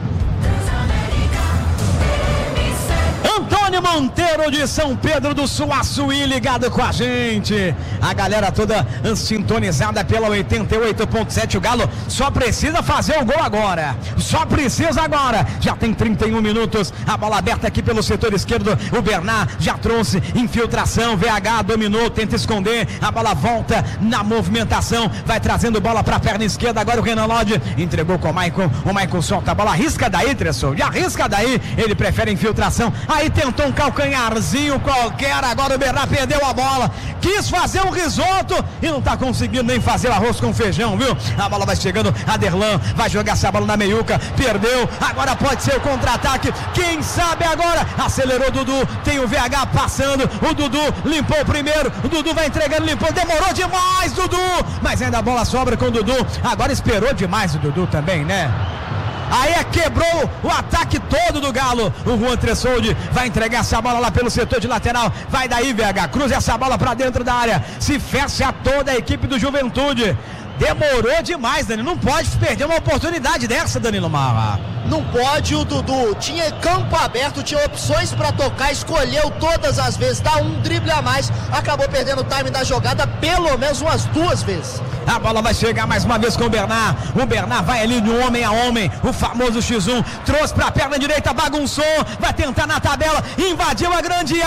Antônio Monteiro de São Pedro do Suaçuí ligado com a gente. A galera toda sintonizada pela oitenta e oito ponto sete. O Galo só precisa fazer o gol agora. Só precisa agora. Já tem trinta e um minutos. A bola aberta aqui pelo setor esquerdo. O Bernard já trouxe infiltração. V H dominou, tenta esconder. A bola volta na movimentação. Vai trazendo bola para a perna esquerda. Agora o Renan Lodge entregou com o Maicon. O Maicon solta a bola. Arrisca daí, Tresson. Já arrisca daí. Ele prefere infiltração. Aí tentou um calcanharzinho qualquer, agora o Bernard perdeu a bola, quis fazer um risoto e não tá conseguindo nem fazer arroz com feijão, viu? A bola vai chegando, Aderlan vai jogar essa bola na meiuca, perdeu, agora pode ser o contra-ataque, quem sabe agora, acelerou o Dudu, tem o V H passando, o Dudu limpou o primeiro, o Dudu vai entregando, limpou, demorou demais, Dudu, mas ainda a bola sobra com o Dudu, agora esperou demais o Dudu também, né? Aí quebrou o ataque todo do Galo. O Juan Tressoldi vai entregar essa bola lá pelo setor de lateral. Vai daí, V H. Cruza essa bola pra dentro da área. Se fecha toda a equipe do Juventude. Demorou demais, Danilo. Não pode perder uma oportunidade dessa, Danilo Marra. Não pode, o Dudu tinha campo aberto, tinha opções para tocar, escolheu todas as vezes, dá um drible a mais, acabou perdendo o time da jogada pelo menos umas duas vezes. A bola vai chegar mais uma vez com o Bernard. O Bernard vai ali de homem a homem, o famoso X um, trouxe para a perna direita, bagunçou, vai tentar na tabela, invadiu a grande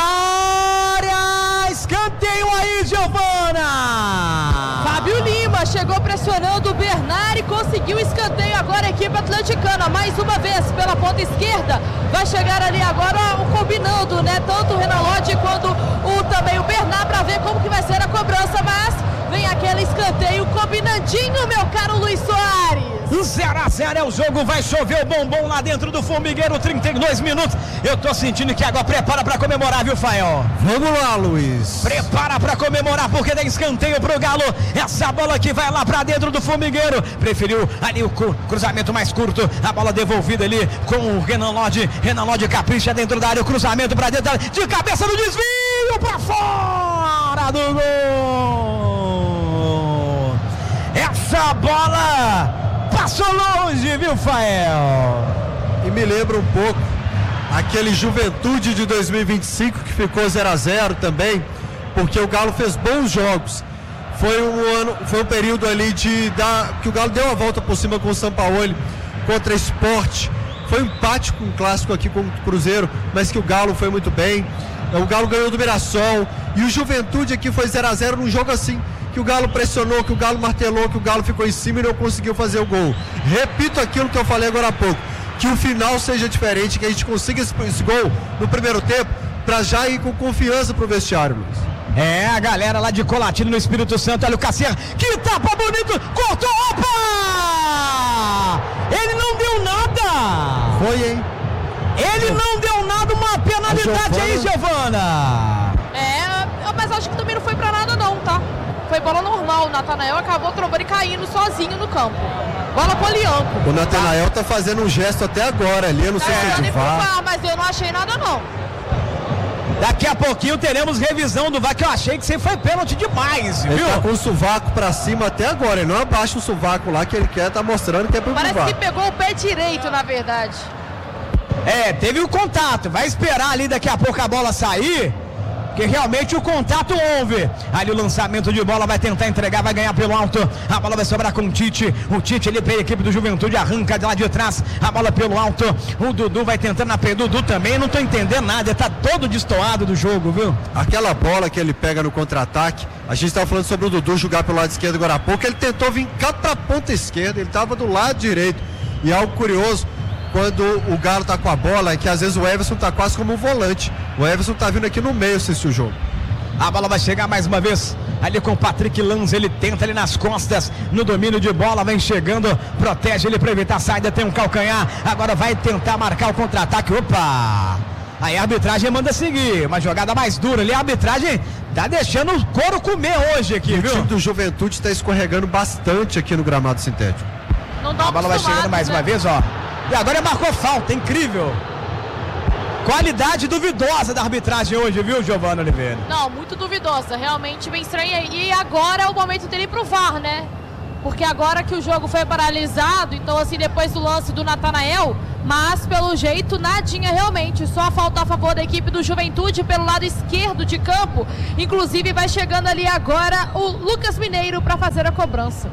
área, escanteio aí, Giovana. Fábio Lima chegou pressionando o Bernard e conseguiu o escanteio. Agora a equipe atleticana, mais uma vez pela ponta esquerda, vai chegar ali agora o combinando, né? Tanto o Renan Lodge quanto o, também o Bernard, para ver como que vai ser a cobrança, mas vem aquele escanteio combinandinho, meu caro Luiz Soares. zero a zero é o jogo, vai chover o bombom lá dentro do formigueiro, trinta e dois minutos. Eu tô sentindo que agora prepara pra comemorar, viu, Fael? Vamos lá, Luiz. Prepara pra comemorar, porque tem escanteio pro Galo. Essa bola que vai lá pra dentro do formigueiro. Preferiu ali o cruzamento mais curto. A bola devolvida ali com o Renan Lodge. Renan Lodge capricha dentro da área. O cruzamento pra dentro da área. De cabeça no desvio pra fora do gol. Essa bola passou longe, viu, Fael? E me lembra um pouco aquele Juventude de dois mil e vinte e cinco que ficou zero a zero também, porque o Galo fez bons jogos. Foi um ano, foi um período ali de dar, que o Galo deu a volta por cima com o Sampaoli contra Sport. Foi um empate com o clássico aqui com o Cruzeiro, mas que o Galo foi muito bem. O Galo ganhou do Mirassol e o Juventude aqui foi zero a zero num jogo assim, que o Galo pressionou, que o Galo martelou, que o Galo ficou em cima e não conseguiu fazer o gol. Repito aquilo que eu falei agora há pouco, que o final seja diferente, que a gente consiga esse, esse gol no primeiro tempo, para já ir com confiança pro vestiário, Luiz. É, a galera lá de Colatina no Espírito Santo, olha o Cassier, que tapa bonito, cortou, opa! Ele não deu nada! Foi, hein? Ele não deu nada, uma penalidade aí, Giovana! É, mas acho que também não foi pra nada não, tá? Foi bola normal, o Natanael acabou trombando e caindo sozinho no campo. Bola pro Lianco. O Natanael tá fazendo um gesto até agora ali, eu não sei se é de V A R. Mas eu não achei nada não. Daqui a pouquinho teremos revisão do V A R, que eu achei que sempre foi pênalti demais, viu? Ele tá com o sovaco pra cima até agora, ele não abaixa o sovaco lá que ele quer, tá mostrando que é pro V A R. Parece que pegou o pé direito, na verdade. É, teve o contato, vai esperar ali daqui a pouco a bola sair, que realmente o contato houve. Ali o lançamento de bola, vai tentar entregar, vai ganhar pelo alto, a bola vai sobrar com o Tite, o Tite ali pela equipe do Juventude, arranca de lá de trás, a bola pelo alto, o Dudu vai tentando na pé, Dudu também, não tô entendendo nada, ele tá todo destoado do jogo, viu? Aquela bola que ele pega no contra-ataque, a gente tava falando sobre o Dudu jogar pelo lado esquerdo agora há pouco, ele tentou vir cá pra ponta esquerda, ele tava do lado direito, e algo curioso, quando o Galo tá com a bola, é que às vezes o Everson tá quase como um volante. O Everson tá vindo aqui no meio assistir o jogo. A bola vai chegar mais uma vez ali com o Patrick Lanz, ele tenta ali nas costas, no domínio de bola, vem chegando, protege ele para evitar a saída, tem um calcanhar, agora vai tentar marcar o contra-ataque, opa! Aí a arbitragem manda seguir, uma jogada mais dura ali, a arbitragem tá deixando o couro comer hoje aqui, viu? O time do Juventude está escorregando bastante aqui no gramado sintético. Não dá a bola vai chegando mais né? uma vez, ó. E agora marcou falta, incrível. Qualidade duvidosa da arbitragem hoje, viu, Giovana Oliveira? Não, muito duvidosa, realmente bem estranha. E agora é o momento dele ir pro V A R, né? Porque agora que o jogo foi paralisado, então assim, depois do lance do Natanael, mas pelo jeito nadinha realmente, só falta a favor da equipe do Juventude pelo lado esquerdo de campo. Inclusive vai chegando ali agora o Lucas Mineiro para fazer a cobrança.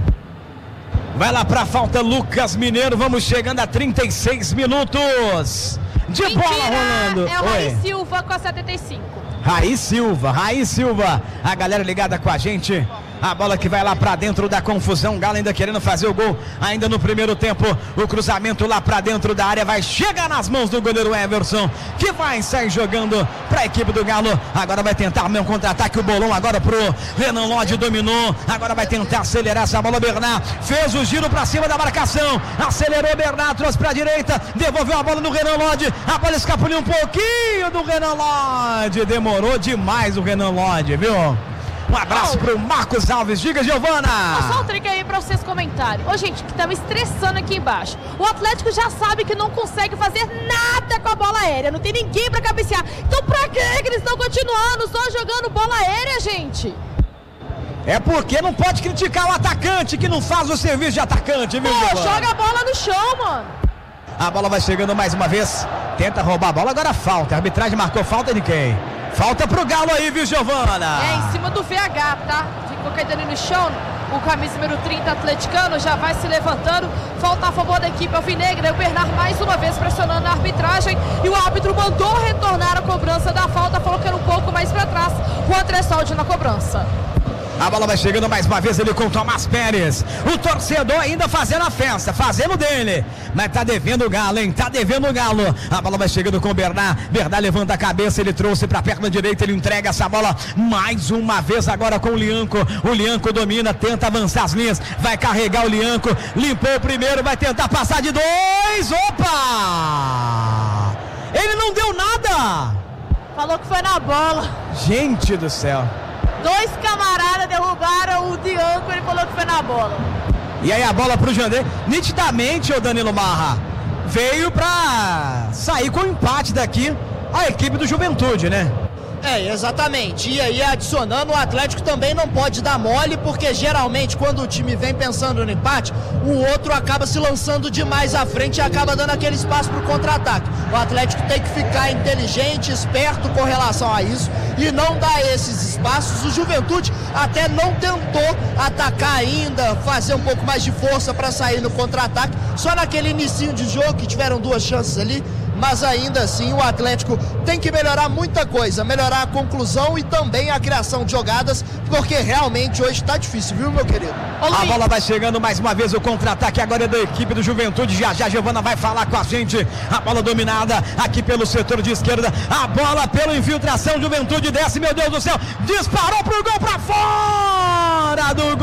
Vai lá pra falta Lucas Mineiro, vamos chegando a trinta e seis minutos de Mentira, bola rolando. É o Raí Oi. Silva com a setenta e cinco. Raí Silva, Raí Silva, a galera ligada com a gente. A bola que vai lá pra dentro da confusão, Galo ainda querendo fazer o gol, ainda no primeiro tempo, o cruzamento lá pra dentro da área vai chegar nas mãos do goleiro Everson, que vai sair jogando pra equipe do Galo, agora vai tentar meu contra-ataque, o bolão agora pro Renan Lodge, dominou, agora vai tentar acelerar essa bola, Bernard, fez o giro pra cima da marcação, acelerou Bernard, trouxe pra direita, devolveu a bola no Renan Lodge, a bola escapuliu um pouquinho do Renan Lodge, demorou demais o Renan Lodge, viu? Um abraço pro Marcos Alves, diga, Giovana. Só um trick aí pra vocês comentarem. Ô, gente, que tá me estressando aqui embaixo. O Atlético já sabe que não consegue fazer nada com a bola aérea, não tem ninguém pra cabecear. Então pra que eles estão continuando só jogando bola aérea, gente? É porque não pode criticar o atacante que não faz o serviço de atacante, viu, Pô, Giovana? joga a bola no chão, mano. A bola vai chegando mais uma vez, tenta roubar a bola, agora falta. A arbitragem marcou falta de quem? Falta pro Galo aí, viu, Giovana? É, em cima do V H, tá? Ficou caindo no chão. O camisa número trinta atleticano já vai se levantando. Falta a favor da equipe alvinegra. O Bernard mais uma vez pressionando a arbitragem. E o árbitro mandou retornar a cobrança da falta. Falou que era um pouco mais pra trás. O André Saldi na cobrança. A bola vai chegando mais uma vez, ele com o Tomás Pérez. O torcedor ainda fazendo a festa, fazendo dele. Mas tá devendo o Galo, hein? Tá devendo o Galo. A bola vai chegando com o Bernard. Bernard levanta a cabeça, ele trouxe pra perna direita, ele entrega essa bola mais uma vez agora com o Lianco. O Lianco domina, tenta avançar as linhas. Vai carregar o Lianco. Limpou o primeiro, vai tentar passar de dois. Opa! Ele não deu nada. Falou que foi na bola. Gente do céu. Dois camaradas derrubaram o Dianco, ele falou que foi na bola. E aí a bola pro Jandê, nitidamente, o Danilo Marra, veio pra sair com o empate daqui a equipe do Juventude, né? É, exatamente. E aí, adicionando, o Atlético também não pode dar mole, porque geralmente quando o time vem pensando no empate, o outro acaba se lançando demais à frente e acaba dando aquele espaço para o contra-ataque. O Atlético tem que ficar inteligente, esperto com relação a isso e não dar esses espaços. O Juventude até não tentou atacar ainda, fazer um pouco mais de força para sair no contra-ataque, só naquele inicinho de jogo que tiveram duas chances ali. Mas ainda assim o Atlético tem que melhorar muita coisa, melhorar a conclusão e também a criação de jogadas, porque realmente hoje está difícil, viu, meu querido? A bola vai chegando mais uma vez, o contra-ataque agora é da equipe do Juventude, já já a Giovana vai falar com a gente, a bola dominada aqui pelo setor de esquerda, a bola pela infiltração, Juventude desce, meu Deus do céu, disparou pro gol, pra fora do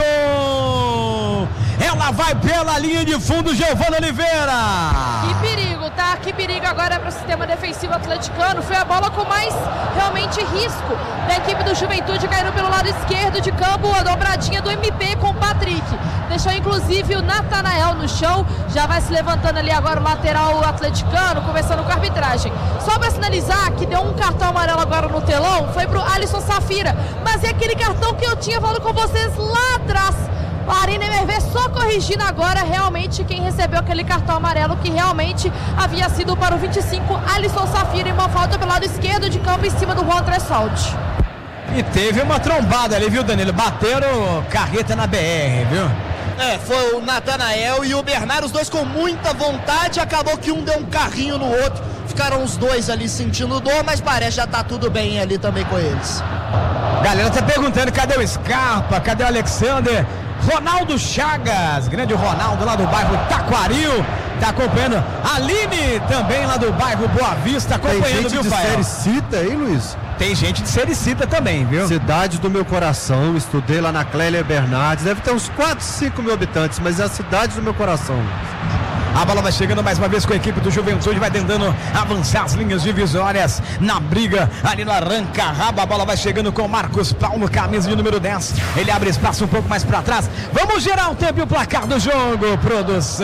gol! Ela vai pela linha de fundo, Giovana Oliveira. Que perigo, tá? Que perigo agora para o sistema defensivo atleticano. Foi a bola com mais realmente risco da equipe do Juventude, caindo pelo lado esquerdo de campo, a dobradinha do M P com o Patrick. Deixou inclusive o Natanael no chão. Já vai se levantando ali agora o lateral atleticano, conversando com a arbitragem. Só para sinalizar que deu um cartão amarelo agora no telão, foi pro Alisson Safira. Mas é aquele cartão que eu tinha falado com vocês lá atrás. A Arena M R V só corrigindo agora realmente quem recebeu aquele cartão amarelo, que realmente havia sido para o vinte e cinco, Alisson Safira, e uma falta pelo lado esquerdo de campo em cima do Juan Tressaldi. E teve uma trombada ali, viu, Danilo? Bateram carreta na B R, viu? É, foi o Natanael e o Bernard, os dois com muita vontade, acabou que um deu um carrinho no outro, ficaram os dois ali sentindo dor, mas parece já tá tudo bem ali também com eles. Galera tá perguntando, cadê o Scarpa, cadê o Alexander? Ronaldo Chagas, grande Ronaldo lá do bairro Taquaril, tá acompanhando. Aline também lá do bairro Boa Vista, acompanhando, tem gente viu, de Fael? Série Cita aí, Luiz? tem gente de Sericita também, viu? Cidade do meu coração, estudei lá na Clélia Bernardes, deve ter uns quatro, cinco mil habitantes, mas é a cidade do meu coração. A bola vai chegando mais uma vez com a equipe do Juventude, vai tentando avançar as linhas divisórias na briga ali no arranca-rabo. A bola vai chegando com o Marcos Paulo, camisa de número dez. Ele abre espaço um pouco mais para trás. Vamos gerar o tempo e o placar do jogo, produção.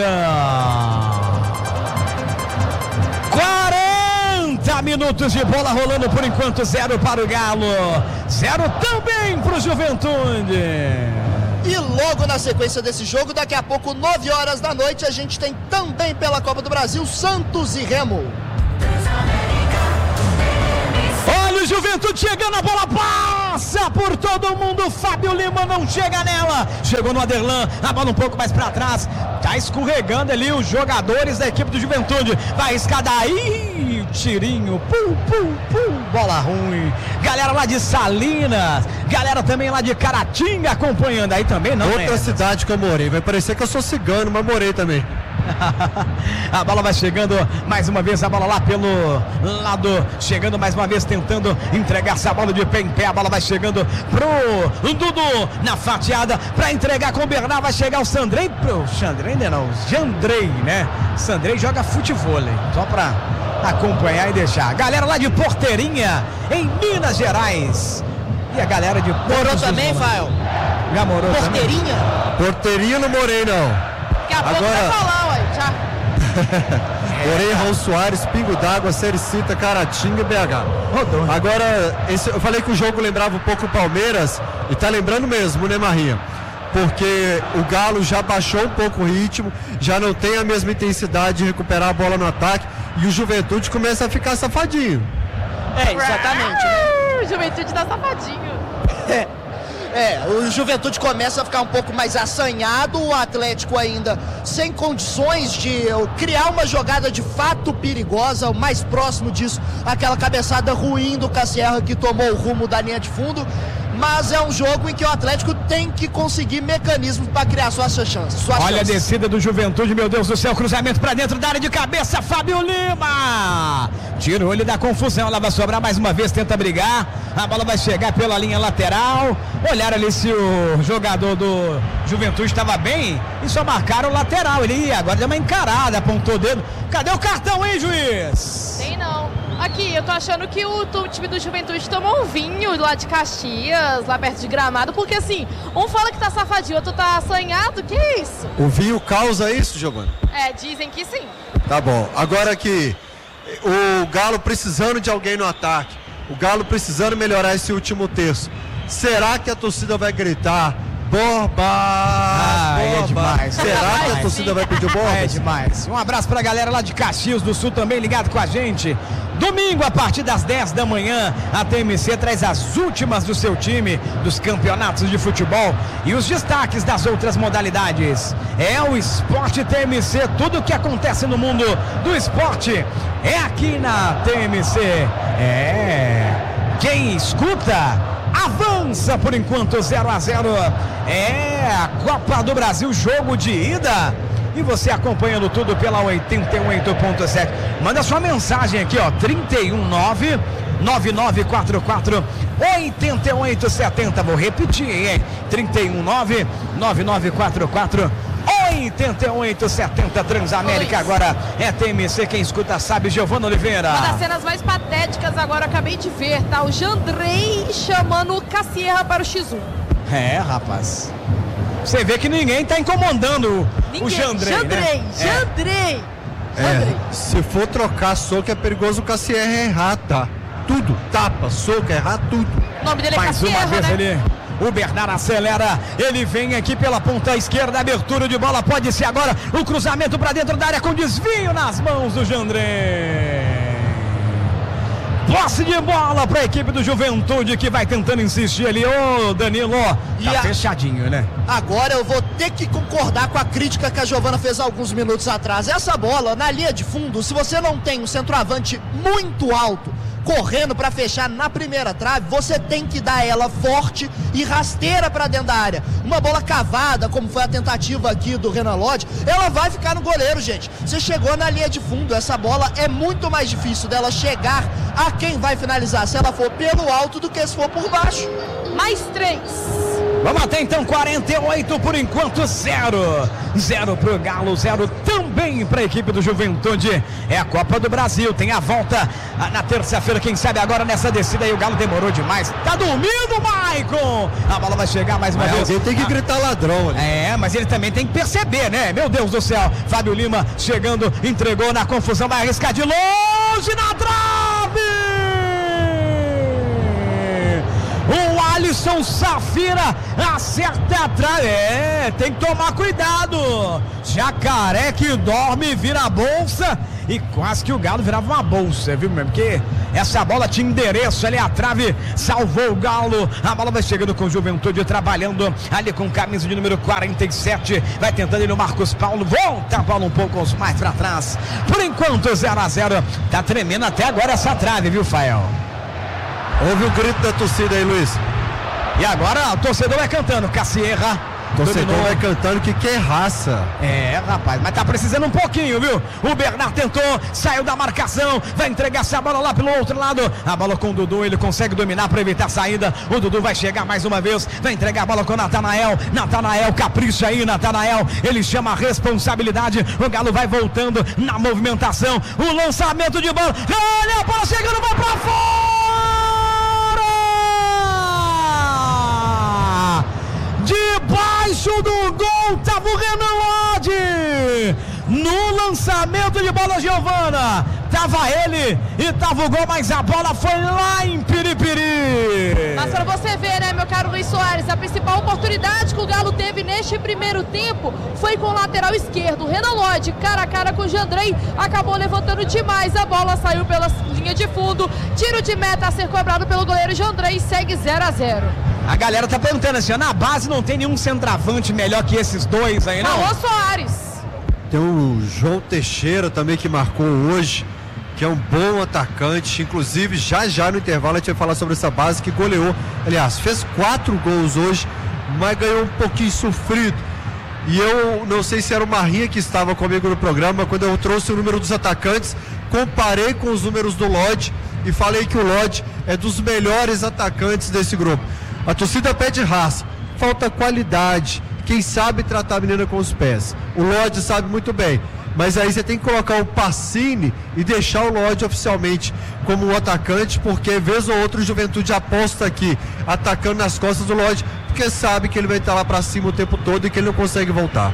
quarenta minutos de bola rolando por enquanto, zero para o Galo, zero também para o Juventude. E logo na sequência desse jogo, daqui a pouco, nove horas da noite, a gente tem também pela Copa do Brasil, Santos e Remo. Olha o Juventude chegando, a bola passa por todo mundo, Fábio Lima não chega nela, chegou no Aderlan, a bola um pouco mais para trás, tá escorregando ali os jogadores da equipe do Juventude, vai arriscar daí, tirinho, pum, pum, pum, bola ruim, galera lá de Salinas, galera também lá de Caratinga acompanhando aí também, não Outra é? cidade que eu morei, vai parecer que eu sou cigano, mas morei também. A bola vai chegando mais uma vez, a bola lá pelo lado, chegando mais uma vez, tentando entregar essa bola de pé em pé. A bola vai chegando pro Dudu na fatiada para entregar com o Bernard. Vai chegar o Sandrei, pro Xandrei ainda não, Jandrei, né? Sandrei joga futebol, só para acompanhar e deixar. Galera lá de Porteirinha, em Minas Gerais. E a galera de Morou também, Fael? Já morou Porteirinha? também? Porteirinha não morei, não. Daqui a pouco Agora... vai falar, ué, já. Morei em Raul Soares, Pingo d'Água, Sericita, Caratinga e B H. Rodou. Agora, esse, eu falei que o jogo lembrava um pouco o Palmeiras, e tá lembrando mesmo, né, Maria? Porque o Galo já baixou um pouco o ritmo, já não tem a mesma intensidade de recuperar a bola no ataque, e o Juventude começa a ficar safadinho. É, exatamente, né? Uh, Juventude tá safadinho. É. É, o Juventude começa a ficar um pouco mais assanhado, o Atlético ainda sem condições de criar uma jogada de fato perigosa, o mais próximo disso, aquela cabeçada ruim do Cassierra que tomou o rumo da linha de fundo, mas é um jogo em que o Atlético tem que conseguir mecanismos para criar suas chances. Suas Olha chances. a descida do Juventude, meu Deus do céu, cruzamento para dentro da área de cabeça, Fábio Lima, tirou ele da confusão, ela vai sobrar mais uma vez, tenta brigar, a bola vai chegar pela linha lateral, olharam ali se o jogador do Juventude estava bem e só marcaram o lateral, ele ia, agora deu uma encarada, apontou o dedo, cadê o cartão, hein, juiz? Tem não. Aqui, eu tô achando que o, o time do Juventude tomou um vinho lá de Caxias, lá perto de Gramado, porque assim, um fala que tá safadinho, outro tá assanhado, que isso? O vinho causa isso, Giovana? É, dizem que sim. Tá bom, agora que o Galo precisando de alguém no ataque, o Galo precisando melhorar esse último terço, será que a torcida vai gritar Borba? Ah, é demais. Será que a torcida vai pedir o Borba? É demais. Um abraço pra galera lá de Caxias do Sul também ligado com a gente. Domingo, a partir das dez da manhã, a T M C traz as últimas do seu time, dos campeonatos de futebol e os destaques das outras modalidades. É o Esporte T M C, tudo o que acontece no mundo do esporte é aqui na T M C. É, quem escuta avança por enquanto, zero a zero. É a Copa do Brasil, jogo de ida. E você acompanhando tudo pela oitenta e oito ponto sete. Manda sua mensagem aqui, ó. trinta e um nove nove nove quatro quatro oito oito sete zero. Vou repetir, hein? trinta e um nove nove nove quatro quatro oito oito sete zero. Transamérica agora é T M C. Quem escuta sabe, Giovana Oliveira. Uma das cenas mais patéticas agora eu acabei de ver, tá? O Jandrei chamando o Cassierra para o X um. É, rapaz. Você vê que ninguém tá incomodando Ninguém. o Jandrei, Jandrei, né? Jandrei. É, Jandrei. se for trocar soco é perigoso o Cassierra errar, tá? Tudo, tapa, soco, errar tudo. O nome dele é Mais Cassierra, uma vez né? ele, o Bernard acelera, ele vem aqui pela ponta esquerda, abertura de bola, pode ser agora o cruzamento para dentro da área com desvio nas mãos do Jandrei. Posse de bola para a equipe do Juventude que vai tentando insistir ali, ô Danilo, tá E a- fechadinho, né? Agora eu vou ter que concordar com a crítica que a Giovana fez alguns minutos atrás. Essa bola na linha de fundo, se você não tem um centroavante muito alto, correndo para fechar na primeira trave, você tem que dar ela forte e rasteira para dentro da área. Uma bola cavada, como foi a tentativa aqui do Renan Lodge, ela vai ficar no goleiro, gente. Você chegou na linha de fundo, essa bola é muito mais difícil dela chegar a quem vai finalizar, se ela for pelo alto do que se for por baixo. Mais três. Vamos até então, quarenta e oito por enquanto, zero. Zero pro Galo, zero também para a equipe do Juventude. É a Copa do Brasil, tem a volta na terça-feira, quem sabe agora nessa descida aí. O Galo demorou demais. Tá dormindo, Maicon! A bola vai chegar mais uma mas vez. Alguém tem que ah. gritar ladrão ali. É, mas ele também tem que perceber, né? Meu Deus do céu. Fábio Lima chegando, entregou na confusão, vai arriscar de longe na trave! O Alisson Safira acerta a trave. É, tem que tomar cuidado. Jacaré que dorme vira a bolsa. E quase que o Galo virava uma bolsa, viu mesmo? Porque essa bola tinha endereço ali, a trave salvou o Galo. A bola vai chegando com o Juventude, trabalhando ali com camisa de número quarenta e sete. Vai tentando ele o Marcos Paulo. Volta a bola um pouco mais pra trás. Por enquanto, zero a zero. Tá tremendo até agora essa trave, viu, Fael? Ouve o grito da torcida aí, Luiz. E agora o torcedor vai cantando. Cassierra. O torcedor dominou. Vai cantando que quer raça. É, rapaz, mas tá precisando um pouquinho, viu? O Bernard tentou, saiu da marcação, vai entregar essa bola lá pelo outro lado. A bola com o Dudu, ele consegue dominar para evitar a saída. O Dudu vai chegar mais uma vez, vai entregar a bola com o Natanael. Natanael, capricha aí, Natanael. Ele chama a responsabilidade. O Galo vai voltando na movimentação. O lançamento de bola. Olha a bola chegando, vai pra fora! Debaixo do gol tava o Renan Lodge. No lançamento de bola, Giovana, tava ele e tava o gol, mas a bola foi lá em Piripiri. Mas pra você ver, né, meu caro Luiz Soares, a principal oportunidade que o Galo teve neste primeiro tempo foi com o lateral esquerdo. O Renan Lodge, cara a cara com o Jandrei, acabou levantando demais. A bola saiu pela linha de fundo. Tiro de meta a ser cobrado pelo goleiro Jandrei, segue zero a zero. A galera tá perguntando assim, na base não tem nenhum centroavante melhor que esses dois aí, não? Alô, Soares. Tem o João Teixeira também que marcou hoje, que é um bom atacante. Inclusive, já já no intervalo a gente vai falar sobre essa base que goleou. Aliás, fez quatro gols hoje, mas ganhou um pouquinho sofrido. E eu não sei se era o Marrinha que estava comigo no programa, quando eu trouxe o número dos atacantes, comparei com os números do Lodge e falei que o Lodge é dos melhores atacantes desse grupo. A torcida pede raça, falta qualidade, quem sabe tratar a menina com os pés. O Lodge sabe muito bem, mas aí você tem que colocar o Pacini e deixar o Lodge oficialmente como um atacante, porque vez ou outra o Juventude aposta aqui, atacando nas costas do Lodge, porque sabe que ele vai estar lá pra cima o tempo todo e que ele não consegue voltar.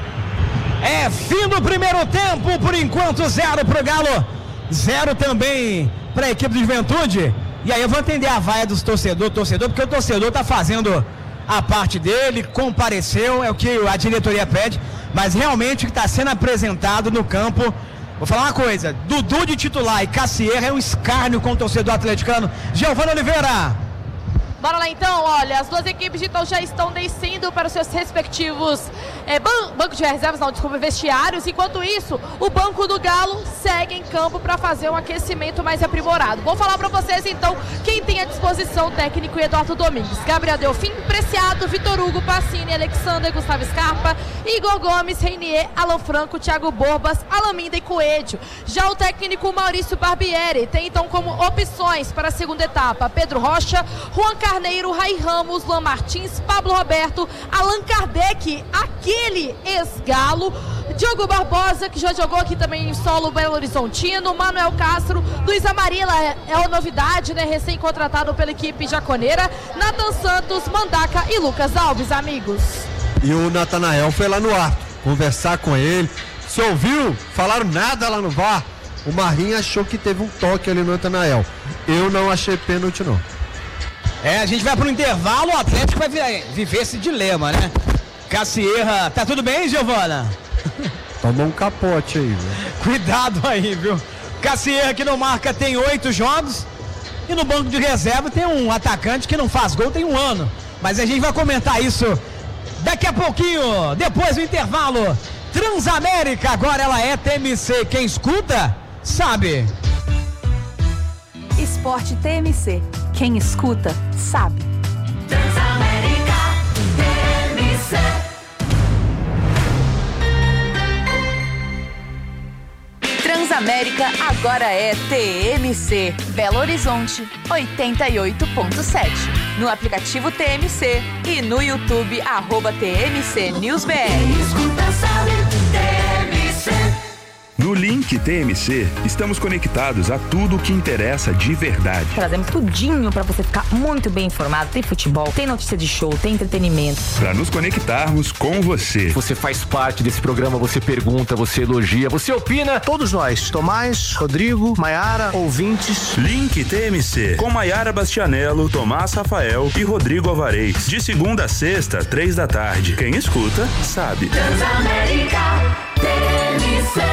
É fim do primeiro tempo, por enquanto zero pro Galo, zero também pra equipe do Juventude. E aí eu vou entender a vaia dos torcedor, torcedor, porque o torcedor tá fazendo a parte dele, compareceu, é o que a diretoria pede, mas realmente o que está sendo apresentado no campo, vou falar uma coisa, Dudu de titular e Cassierra é um escárnio com o torcedor atleticano. Giovana Oliveira. Bora lá então, olha, as duas equipes então já estão descendo para os seus respectivos é, ban banco de reservas, não, desculpa, vestiários. Enquanto isso, o banco do Galo segue em campo para fazer um aquecimento mais aprimorado. Vou falar para vocês então quem tem à disposição, o técnico Eduardo Domingues: Gabriel Delfim, Preciado, Vitor Hugo, Pacini, Alexander, Gustavo Scarpa, Igor Gomes, Reinier, Alan Franco, Thiago Borbas, Alaminda e Coelho. Já o técnico Maurício Barbieri tem então como opções para a segunda etapa Pedro Rocha, Juan Carneiro, Rai Ramos, Luan Martins, Pablo Roberto, Allan Kardec, aquele ex-Galo, Diogo Barbosa, que já jogou aqui também em solo Belo Horizontino, Manuel Castro, Luiz Amarila é, é uma novidade, né, recém-contratado pela equipe jaconeira, Nathan Santos, Mandaca e Lucas Alves, amigos. E o Natanael foi lá no ar conversar com ele. Você ouviu? Falaram nada lá no V A R. O Marrinha achou que teve um toque ali no Natanael. Eu não achei pênalti, não. É, a gente vai para o intervalo, o Atlético vai viver esse dilema, né? Cassierra, tá tudo bem, Giovana? Tomou um capote aí, viu? Cuidado aí, viu? Cassierra, que não marca, tem oito jogos. E no banco de reserva tem um atacante que não faz gol, tem um ano. Mas a gente vai comentar isso daqui a pouquinho, depois do intervalo. Transamérica, agora ela é T M C. Quem escuta, sabe. Esporte T M C. Quem escuta, sabe. Transamérica T M C. Transamérica agora é T M C. Belo Horizonte, oitenta e oito ponto sete. No aplicativo T M C e no YouTube, arroba T M C News B R. Quem escuta sabe, T M C. No Link T M C, estamos conectados a tudo o que interessa de verdade. Trazemos tudinho pra você ficar muito bem informado. Tem futebol, tem notícia de show, tem entretenimento. Para nos conectarmos com você. Você faz parte desse programa, você pergunta, você elogia, você opina. Todos nós, Tomás, Rodrigo, Maiara, ouvintes. Link T M C, com Maiara Bastianello, Tomás Rafael e Rodrigo Alvarez. De segunda a sexta, três da tarde. Quem escuta, sabe. Transamérica T M C.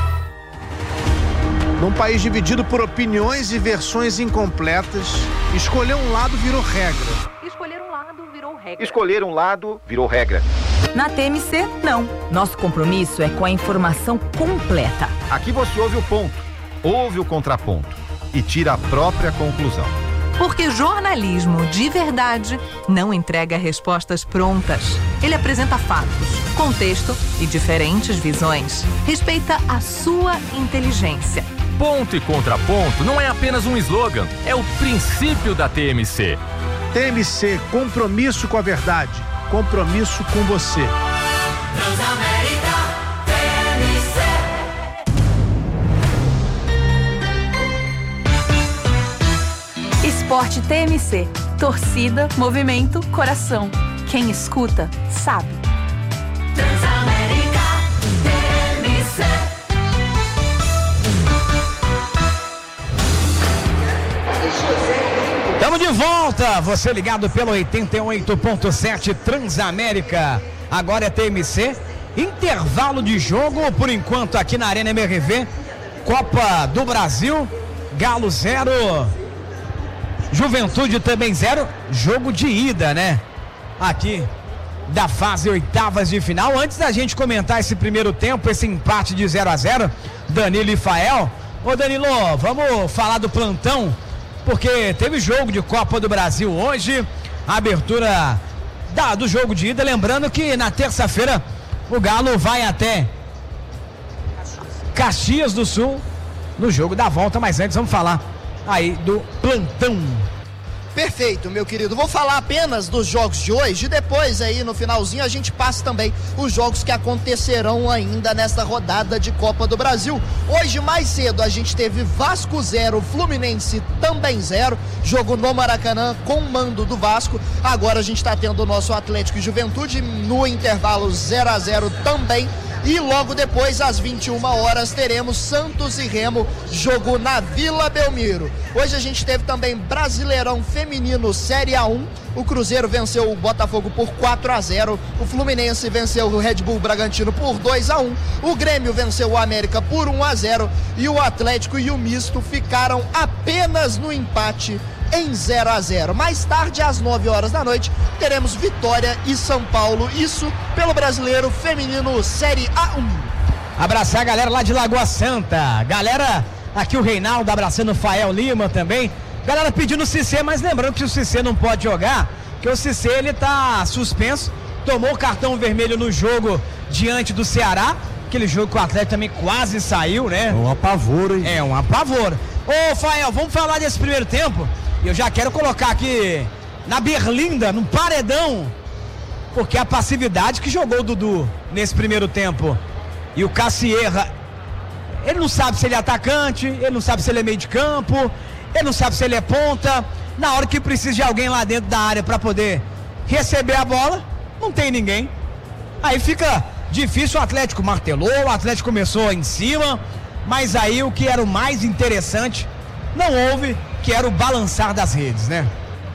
Num país dividido por opiniões e versões incompletas, escolher um lado virou regra. Escolher um lado virou regra. Escolher um lado virou regra. Na T M C, não. Nosso compromisso é com a informação completa. Aqui você ouve o ponto, ouve o contraponto e tira a própria conclusão. Porque jornalismo de verdade não entrega respostas prontas. Ele apresenta fatos, contexto e diferentes visões. Respeita a sua inteligência. Ponto e contraponto não é apenas um slogan, é o princípio da T M C. T M C, compromisso com a verdade, compromisso com você. Transamérica T M C. Esporte T M C. Torcida, movimento, coração. Quem escuta, sabe. Transamérica T M C. Estamos de volta, você ligado pelo oitenta e oito ponto sete Transamérica, agora é T M C, intervalo de jogo, por enquanto aqui na Arena M R V, Copa do Brasil, Galo zero, Juventude também zero, jogo de ida, né, aqui da fase oitavas de final. Antes da gente comentar esse primeiro tempo, esse empate de zero a zero, Danilo e Fael, ô Danilo, vamos falar do plantão, porque teve jogo de Copa do Brasil hoje, a abertura da, do jogo de ida, lembrando que na terça-feira o Galo vai até Caxias do Sul no jogo da volta, mas antes vamos falar aí do plantão. Perfeito, meu querido. Vou falar apenas dos jogos de hoje e depois aí no finalzinho a gente passa também os jogos que acontecerão ainda nesta rodada de Copa do Brasil. Hoje mais cedo a gente teve Vasco zero, Fluminense também zero, jogo no Maracanã com mando do Vasco. Agora a gente está tendo o nosso Atlético e Juventude no intervalo zero a zero também. E logo depois, às vinte e uma horas, teremos Santos e Remo, jogo na Vila Belmiro. Hoje a gente teve também Brasileirão Feminino Série A um. O Cruzeiro venceu o Botafogo por quatro a zero. O Fluminense venceu o Red Bull Bragantino por dois a um. O Grêmio venceu o América por um a zero. E o Atlético e o Misto ficaram apenas no empate em zero a zero. Mais tarde, às nove horas da noite, teremos Vitória e São Paulo. Isso pelo Brasileiro Feminino Série A um. Abraçar a galera lá de Lagoa Santa. Galera, aqui o Reinaldo abraçando o Fael Lima também. Galera pedindo o Cissé, mas lembrando que o Cissé não pode jogar, que o Cissé ele tá suspenso. Tomou cartão vermelho no jogo diante do Ceará. Aquele jogo que o Atlético também quase saiu, né? É um apavoro, hein? É um apavoro. Ô, Fael, vamos falar desse primeiro tempo? Eu já quero colocar aqui na berlinda, no paredão, porque a passividade que jogou o Dudu nesse primeiro tempo. E o Cassierra, ele não sabe se ele é atacante, ele não sabe se ele é meio de campo, ele não sabe se ele é ponta. Na hora que precisa de alguém lá dentro da área para poder receber a bola, não tem ninguém. Aí fica difícil, o Atlético martelou, o Atlético começou em cima, mas aí o que era o mais interessante não houve, que era o balançar das redes, né?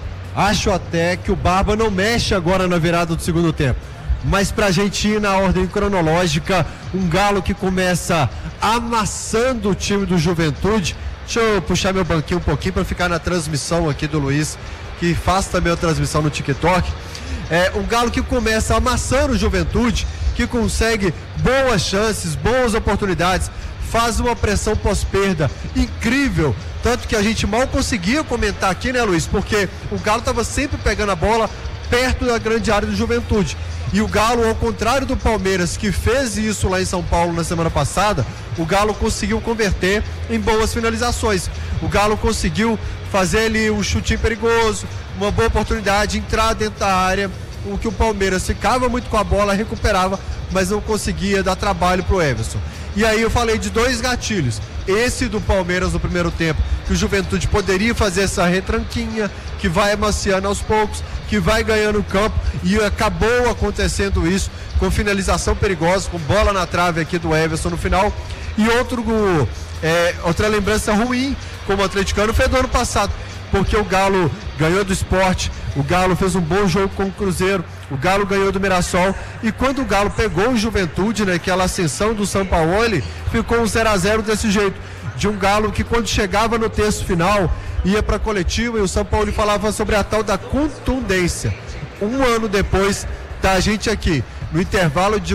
Acho até que o Barba não mexe agora na virada do segundo tempo. Mas pra gente ir na ordem cronológica, um Galo que começa amassando o time do Juventude. Deixa eu puxar meu banquinho um pouquinho para ficar na transmissão aqui do Luiz, que faz também a transmissão no TikTok. É um Galo que começa amassando o Juventude, que consegue boas chances, boas oportunidades, faz uma pressão pós-perda incrível, tanto que a gente mal conseguia comentar aqui, né, Luiz? Porque o Galo estava sempre pegando a bola perto da grande área do Juventude. E o Galo, ao contrário do Palmeiras, que fez isso lá em São Paulo na semana passada, o Galo conseguiu converter em boas finalizações. O Galo conseguiu fazer ali um chutinho perigoso, uma boa oportunidade, entrar dentro da área, o que o Palmeiras ficava muito com a bola, recuperava, mas não conseguia dar trabalho pro Everson. E aí eu falei de dois gatilhos. Esse do Palmeiras no primeiro tempo, que o Juventude poderia fazer essa retranquinha, que vai amaciando aos poucos, que vai ganhando o campo, e acabou acontecendo isso com finalização perigosa, com bola na trave aqui do Everson no final. E outro, é, outra lembrança ruim como atleticano foi do ano passado, porque o Galo ganhou do Sport, o Galo fez um bom jogo com o Cruzeiro, o Galo ganhou do Mirassol, e quando o Galo pegou o Juventude, né, aquela ascensão do Sampaoli, ficou um zero a zero desse jeito, de um Galo que quando chegava no terço final, ia para a coletiva e o Sampaoli falava sobre a tal da contundência. Um ano depois, tá a gente aqui, no intervalo de